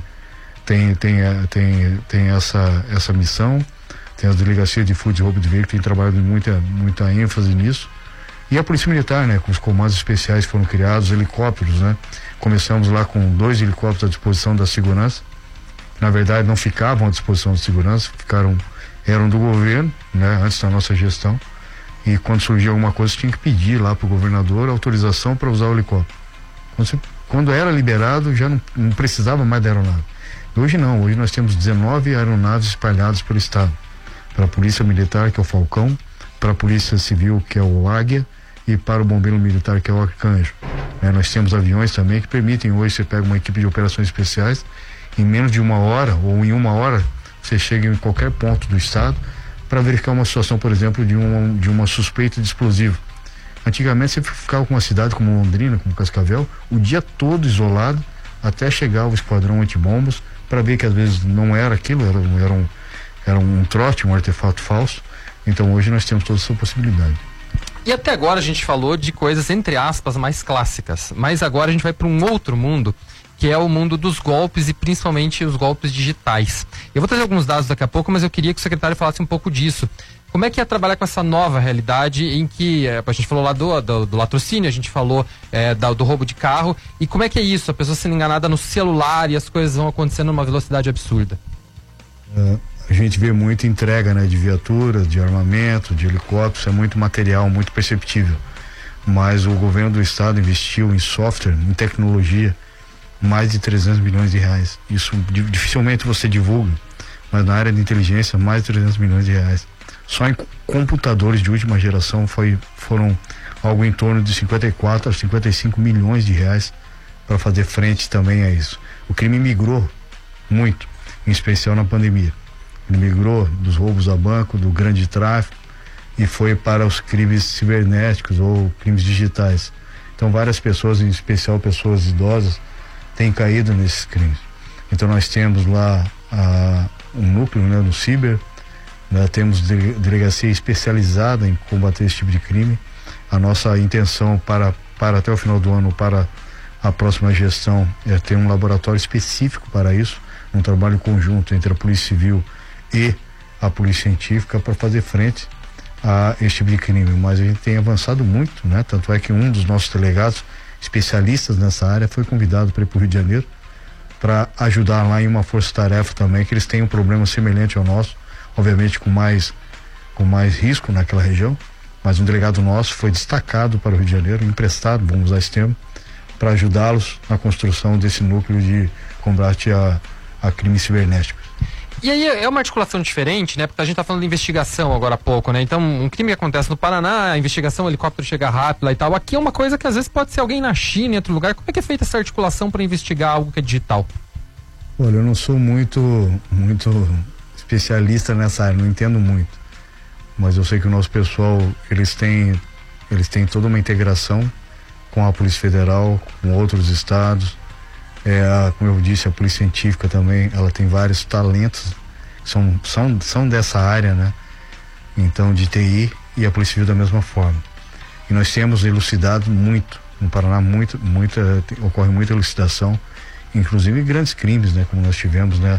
tem essa missão. Tem as delegacias de furto e roubo de veículo, que tem trabalhado muita ênfase nisso. E a Polícia Militar, né, com os comandos especiais que foram criados, helicópteros, né? Começamos lá com 2 helicópteros à disposição da segurança. Na verdade, não ficavam à disposição da segurança, eram do governo, né, antes da nossa gestão. E quando surgia alguma coisa, tinha que pedir lá para o governador autorização para usar o helicóptero. Quando era liberado, já não precisava mais da aeronave. Hoje não, hoje nós temos 19 aeronaves espalhadas pelo Estado. Para a Polícia Militar, que é o Falcão, para a Polícia Civil, que é o Águia, e para o Bombeiro Militar, que é o Arcanjo. Nós temos aviões também que permitem, hoje você pega uma equipe de operações especiais, em menos de 1 hora, ou em 1 hora, você chega em qualquer ponto do Estado, para verificar uma situação, por exemplo, de uma suspeita de explosivo. Antigamente você ficava com uma cidade como Londrina, como Cascavel, o dia todo isolado, até chegar o esquadrão antibombas, para ver que às vezes não era aquilo, era um trote, um artefato falso. Então hoje nós temos toda essa possibilidade. E até agora a gente falou de coisas, entre aspas, mais clássicas, mas agora a gente vai para um outro mundo, que é o mundo dos golpes, e principalmente os golpes digitais. Eu vou trazer alguns dados daqui a pouco, mas eu queria que o secretário falasse um pouco disso. Como é que é trabalhar com essa nova realidade em que a gente falou lá do latrocínio, a gente falou do roubo de carro, e como é que é isso? A pessoa sendo enganada no celular e as coisas vão acontecendo numa velocidade absurda. A gente vê muita entrega, né, de viaturas, de armamento, de helicópteros, é muito material, muito perceptível. Mas o governo do estado investiu em software, em tecnologia, mais de 300 milhões de reais. Isso dificilmente você divulga, mas na área de inteligência, mais de 300 milhões de reais. Só em computadores de última geração foram algo em torno de 54 a 55 milhões de reais para fazer frente também a isso. O crime migrou muito, em especial na pandemia. Ele migrou dos roubos a banco, do grande tráfico, e foi para os crimes cibernéticos ou crimes digitais. Então várias pessoas, em especial pessoas idosas, têm caído nesses crimes. Então nós temos lá um núcleo, né, no ciber, temos delegacia especializada em combater esse tipo de crime. A nossa intenção para até o final do ano, para a próxima gestão, é ter um laboratório específico para isso, um trabalho conjunto entre a Polícia Civil e a Polícia Científica para fazer frente a esse tipo de crime. Mas a gente tem avançado muito, né? Tanto é que um dos nossos delegados especialistas nessa área foi convidado para ir para o Rio de Janeiro para ajudar lá em uma força-tarefa também, que eles têm um problema semelhante ao nosso, obviamente com mais risco naquela região, mas um delegado nosso foi destacado para o Rio de Janeiro, emprestado, vamos usar esse termo, para ajudá-los na construção desse núcleo de combate a crimes cibernéticos. E aí é uma articulação diferente, né? Porque a gente tá falando de investigação agora há pouco, né? Então, um crime que acontece no Paraná, a investigação, o helicóptero chega rápido lá e tal. Aqui é uma coisa que às vezes pode ser alguém na China, em outro lugar. Como é que é feita essa articulação para investigar algo que é digital? Olha, eu não sou muito especialista nessa área, não entendo muito. Mas eu sei que o nosso pessoal, eles têm toda uma integração com a Polícia Federal, com outros estados. Como eu disse, a Polícia Científica também, ela tem vários talentos que são dessa área, né? Então, de TI, e a Polícia Civil da mesma forma. E nós temos elucidado muito, no Paraná, ocorre muita elucidação, inclusive grandes crimes, né? Como nós tivemos, né?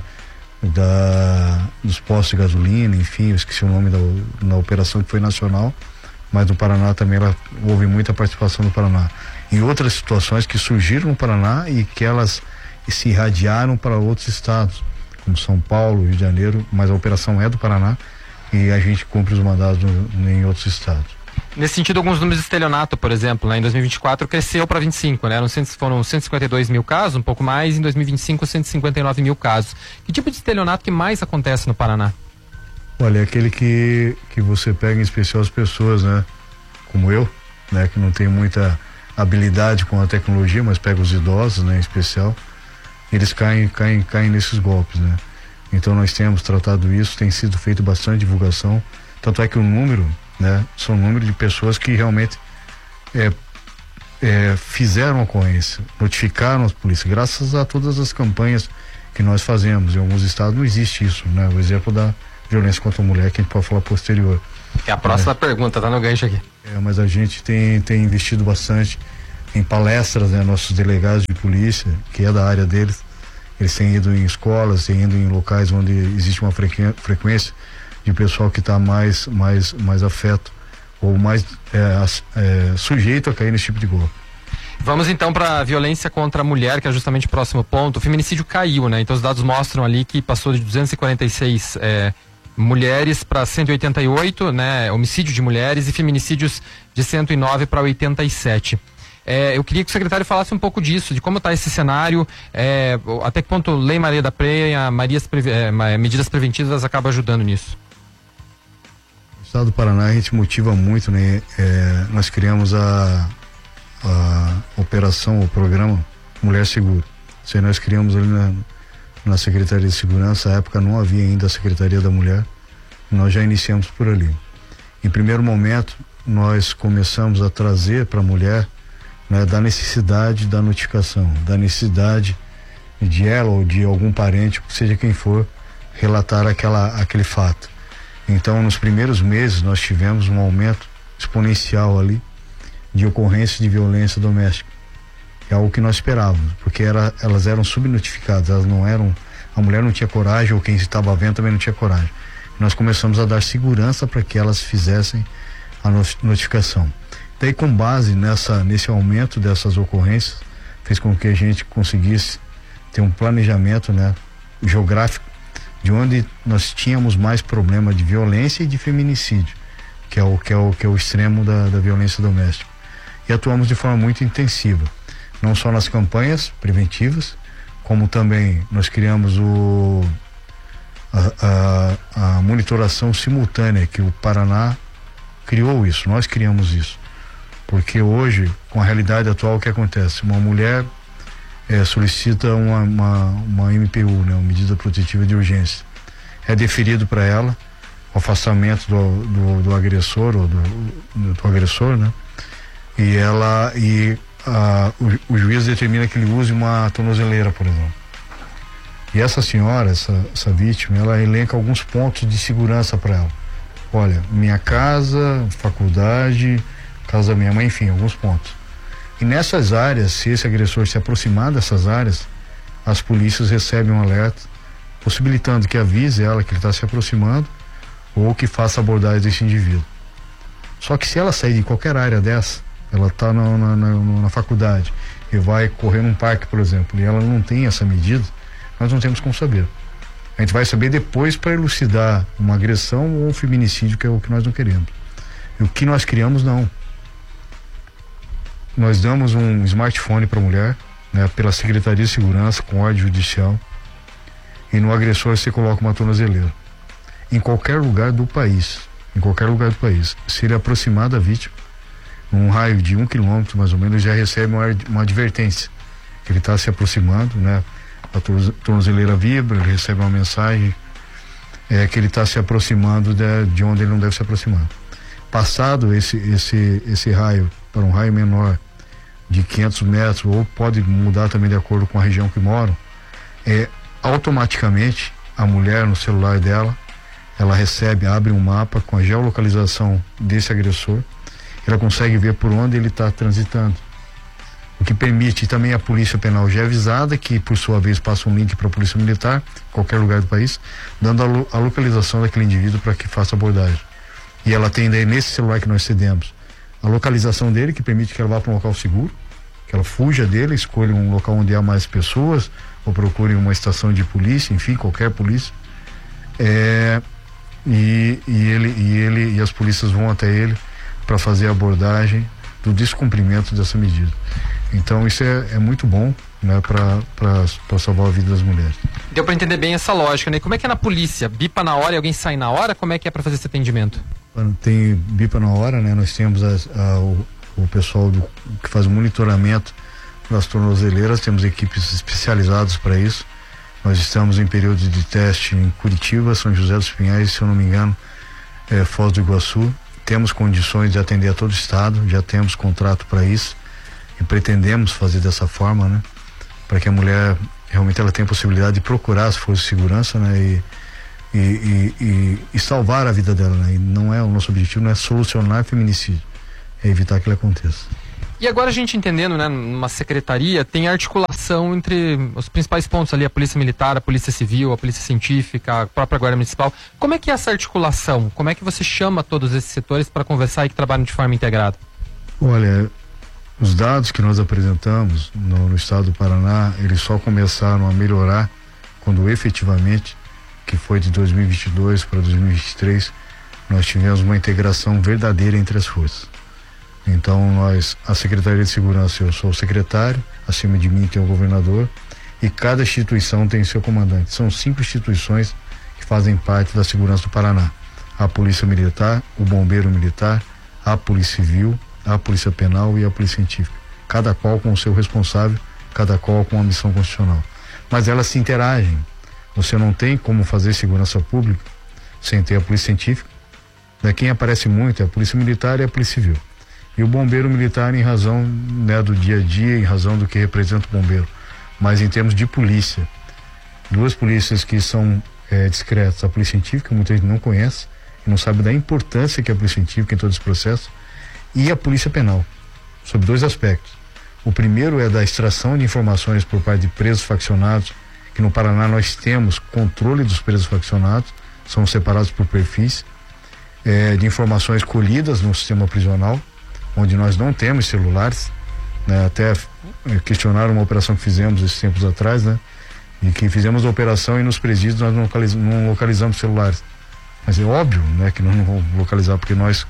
Dos postos de gasolina, enfim, eu esqueci o nome da operação que foi nacional, mas no Paraná também houve muita participação do Paraná. Em outras situações que surgiram no Paraná e que elas se irradiaram para outros estados, como São Paulo, Rio de Janeiro, mas a operação é do Paraná e a gente cumpre os mandados em outros estados. Nesse sentido, alguns números de estelionato, por exemplo, né, em 2024 cresceu para 25, né? Foram 152 mil casos, um pouco mais, em 2025 159 mil casos. Que tipo de estelionato que mais acontece no Paraná? Olha, é aquele que você pega em especial as pessoas, né? Como eu, né? Que não tem muita habilidade com a tecnologia, mas pega os idosos, né, em especial, eles caem nesses golpes, né? Então nós temos tratado isso, tem sido feito bastante divulgação, tanto é que o número, né, são o número de pessoas que realmente fizeram a ocorrência, notificaram as polícias, graças a todas as campanhas que nós fazemos. Em alguns estados não existe isso, né? O exemplo da violência contra a mulher, que a gente pode falar posterior. É a próxima pergunta, tá no gancho aqui. Mas a gente tem investido bastante em palestras, né? Nossos delegados de polícia, que é da área deles, eles têm ido em escolas, têm ido em locais onde existe uma frequência de pessoal que está mais afeto ou mais sujeito a cair nesse tipo de golpe. Vamos então para a violência contra a mulher, que é justamente o próximo ponto. O feminicídio caiu, né? Então os dados mostram ali que passou de 246 mulheres para 188, né? Homicídio de mulheres, e feminicídios de 109 para 87. Eu queria que o secretário falasse um pouco disso, de como está esse cenário, até que ponto Lei Maria da Penha, medidas preventivas acabam ajudando nisso. No estado do Paraná a gente motiva muito, né? Nós criamos a operação, o programa Mulher Segura. Isso aí nós criamos ali na Secretaria de Segurança. Na época não havia ainda a Secretaria da Mulher, nós já iniciamos por ali. Em primeiro momento nós começamos a trazer para a mulher, né, da necessidade da notificação, da necessidade de ela ou de algum parente, seja quem for, relatar aquele fato. Então nos primeiros meses nós tivemos um aumento exponencial ali de ocorrência de violência doméstica. É algo que nós esperávamos, porque elas eram subnotificadas, elas não eram, a mulher não tinha coragem, ou quem estava vendo também não tinha coragem. Nós começamos a dar segurança para que elas fizessem a notificação. Daí, com base nesse aumento dessas ocorrências, fez com que a gente conseguisse ter um planejamento, né, geográfico, de onde nós tínhamos mais problema de violência e de feminicídio, que é o extremo da violência doméstica. E atuamos de forma muito intensiva, não só nas campanhas preventivas, como também nós criamos a monitoração simultânea, que o Paraná criou isso, nós criamos isso. Porque hoje, com a realidade atual, o que acontece? Uma mulher solicita uma MPU, né, uma medida protetiva de urgência. É deferido para ela o afastamento do agressor, ou do agressor, né? E o juiz determina que ele use uma tornozeleira, por exemplo. E essa senhora, essa vítima, ela elenca alguns pontos de segurança para ela. Olha, minha casa, faculdade, casa da minha mãe, enfim, alguns pontos. E nessas áreas, se esse agressor se aproximar dessas áreas, as polícias recebem um alerta, possibilitando que avise ela que ele está se aproximando, ou que faça abordagem desse indivíduo. Só que se ela sair de qualquer área dessa, ela está na faculdade e vai correr num parque, por exemplo, e ela não tem essa medida, nós não temos como saber. A gente vai saber depois para elucidar uma agressão ou um feminicídio, que é o que nós não queremos. E o que nós criamos, não. Nós damos um smartphone para a mulher, né, pela Secretaria de Segurança, com ordem judicial, e no agressor você coloca uma tornozeleira. Em qualquer lugar do país, se ele aproximar da vítima, num raio de 1 quilômetro mais ou menos, já recebe uma advertência que ele está se aproximando, né? A tornozeleira vibra, ele recebe uma mensagem que ele está se aproximando de onde ele não deve se aproximar. Passado esse raio para um raio menor de 500 metros, ou pode mudar também de acordo com a região que moram, automaticamente a mulher, no celular dela, ela abre um mapa com a geolocalização desse agressor, ela consegue ver por onde ele está transitando, o que permite também a polícia penal já avisada, que por sua vez passa um link para a polícia militar, em qualquer lugar do país, dando a localização daquele indivíduo para que faça abordagem. E ela tem daí, nesse celular que nós cedemos, a localização dele, que permite que ela vá para um local seguro, que ela fuja dele, escolha um local onde há mais pessoas, ou procure uma estação de polícia, enfim, qualquer polícia, e as polícias vão até ele para fazer a abordagem do descumprimento dessa medida. Então isso é muito bom, né, para salvar a vida das mulheres. Deu para entender bem essa lógica, né? Como é que é na polícia? Bipa na hora e alguém sai na hora? Como é que é para fazer esse atendimento? Tem bipa na hora, né? Nós temos o pessoal que faz o monitoramento das tornozeleiras, temos equipes especializadas para isso. Nós estamos em período de teste em Curitiba, São José dos Pinhais, se eu não me engano, Foz do Iguaçu. Temos condições de atender a todo o estado, já temos contrato para isso e pretendemos fazer dessa forma, né? Para que a mulher realmente ela tenha a possibilidade de procurar as forças de segurança, né? E salvar a vida dela, né? E não é o nosso objetivo, não é solucionar feminicídio, é evitar que ele aconteça. E agora a gente entendendo, né, numa secretaria tem articulação entre os principais pontos ali, a Polícia Militar, a Polícia Civil, a Polícia Científica, a própria Guarda Municipal. Como é que é essa articulação? Como é que você chama todos esses setores para conversar e que trabalham de forma integrada? Olha, os dados que nós apresentamos no estado do Paraná, eles só começaram a melhorar quando efetivamente, que foi de 2022 para 2023, nós tivemos uma integração verdadeira entre as forças. Então a Secretaria de Segurança, eu sou o secretário, acima de mim tem o governador e cada instituição tem seu comandante. São 5 instituições que fazem parte da segurança do Paraná. A Polícia Militar, o Bombeiro Militar, a Polícia Civil, a Polícia Penal e a Polícia Científica. Cada qual com o seu responsável, cada qual com a missão constitucional. Mas elas se interagem. Você não tem como fazer segurança pública sem ter a Polícia Científica. Quem aparece muito é a Polícia Militar e a Polícia Civil. E o Bombeiro Militar em razão, né, do dia a dia, em razão do que representa o bombeiro. Mas em termos de polícia, 2 polícias que são discretas, a Polícia Científica, muita gente não conhece e não sabe da importância que é a Polícia Científica em todo esse processo, e a Polícia Penal, sob 2 aspectos. O primeiro é da extração de informações por parte de presos faccionados, que no Paraná nós temos controle dos presos faccionados, são separados por perfis, de informações colhidas no sistema prisional, onde nós não temos celulares, né? Até questionaram uma operação que fizemos esses tempos atrás, né? E que fizemos a operação e nos presídios nós não localizamos celulares. Mas é óbvio, né, que nós não vamos localizar, porque nós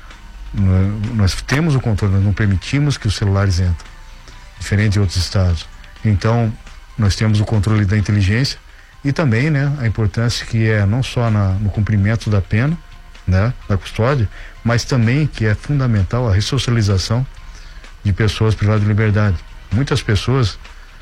temos o controle, nós não permitimos que os celulares entrem, diferente de outros estados. Então, nós temos o controle da inteligência e também, né, a importância que é não só no cumprimento da pena, né, da custódia, mas também que é fundamental a ressocialização de pessoas privadas de liberdade. Muitas pessoas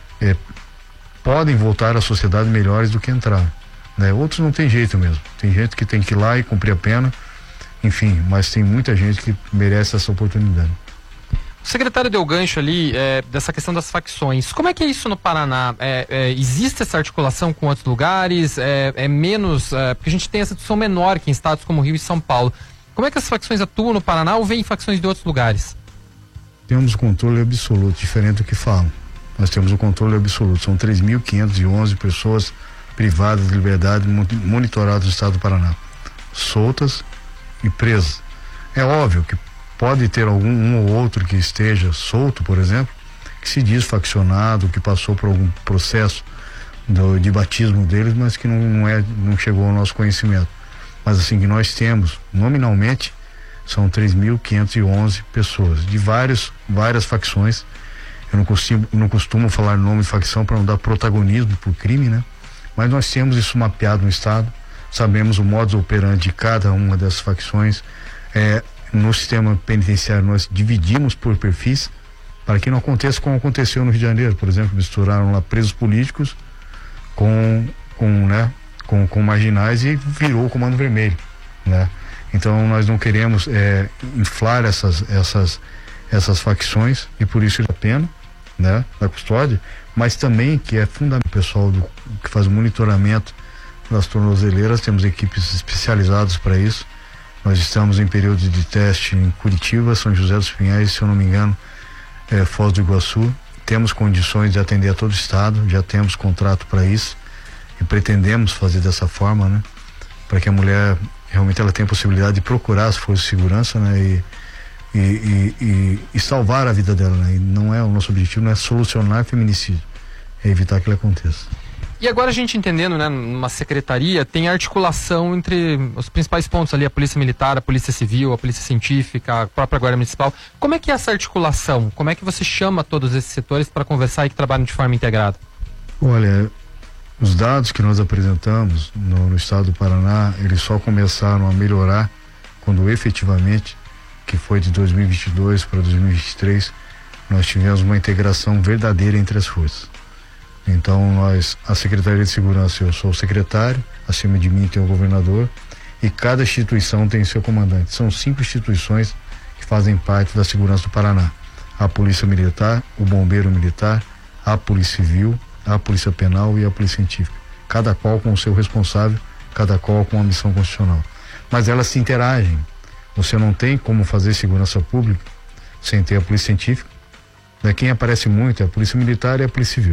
podem voltar à sociedade melhores do que entraram, né? Outros não tem jeito mesmo. Tem gente que tem que ir lá e cumprir a pena, enfim, mas tem muita gente que merece essa oportunidade. O secretário deu gancho ali dessa questão das facções. Como é que é isso no Paraná? Existe essa articulação com outros lugares? É menos... porque a gente tem essa discussão menor que em estados como Rio e São Paulo. Como é que as facções atuam no Paraná ou vêm facções de outros lugares? Temos o controle absoluto, diferente do que falam. Nós temos o controle absoluto. São 3.511 pessoas privadas de liberdade monitoradas no estado do Paraná, soltas e presas. É óbvio que pode ter um ou outro que esteja solto, por exemplo, que se diz faccionado, que passou por algum processo de batismo deles, mas que não chegou ao nosso conhecimento. Mas assim, que nós temos, nominalmente, são 3.511 pessoas, de várias facções. Eu não costumo falar nome de facção para não dar protagonismo por crime, né? Mas nós temos isso mapeado no estado, sabemos o modus operandi de cada uma dessas facções. No sistema penitenciário nós dividimos por perfis para que não aconteça como aconteceu no Rio de Janeiro, por exemplo, misturaram lá presos políticos com marginais e virou o Comando Vermelho, né? Então nós não queremos inflar essas facções e por isso a pena, né, da custódia, mas também que é fundamental o pessoal que faz o monitoramento das tornozeleiras, temos equipes especializadas para isso. Nós estamos em período de teste em Curitiba, São José dos Pinhais, se eu não me engano, Foz do Iguaçu. Temos condições de atender a todo o estado, já temos contrato para isso e pretendemos fazer dessa forma, né, para que a mulher realmente ela tenha a possibilidade de procurar as forças de segurança, né, e salvar a vida dela, né? E não é o nosso objetivo, não é solucionar feminicídio, é evitar que ele aconteça. E agora a gente entendendo, né, numa secretaria tem articulação entre os principais pontos ali, a Polícia Militar, a Polícia Civil, a Polícia Científica, a própria Guarda Municipal. Como é que é essa articulação? Como é que você chama todos esses setores para conversar e que trabalham de forma integrada? Olha, os dados que nós apresentamos no estado do Paraná, eles só começaram a melhorar quando efetivamente, que foi de 2022 para 2023, nós tivemos uma integração verdadeira entre as forças. Então a Secretaria de Segurança, eu sou o secretário, acima de mim tem o governador e cada instituição tem seu comandante. São 5 instituições que fazem parte da segurança do Paraná. A Polícia Militar, o Bombeiro Militar, a Polícia Civil, a Polícia Penal e a Polícia Científica. Cada qual com o seu responsável, cada qual com uma missão constitucional. Mas elas se interagem. Você não tem como fazer segurança pública sem ter a Polícia Científica. Quem aparece muito é a Polícia Militar e a Polícia Civil.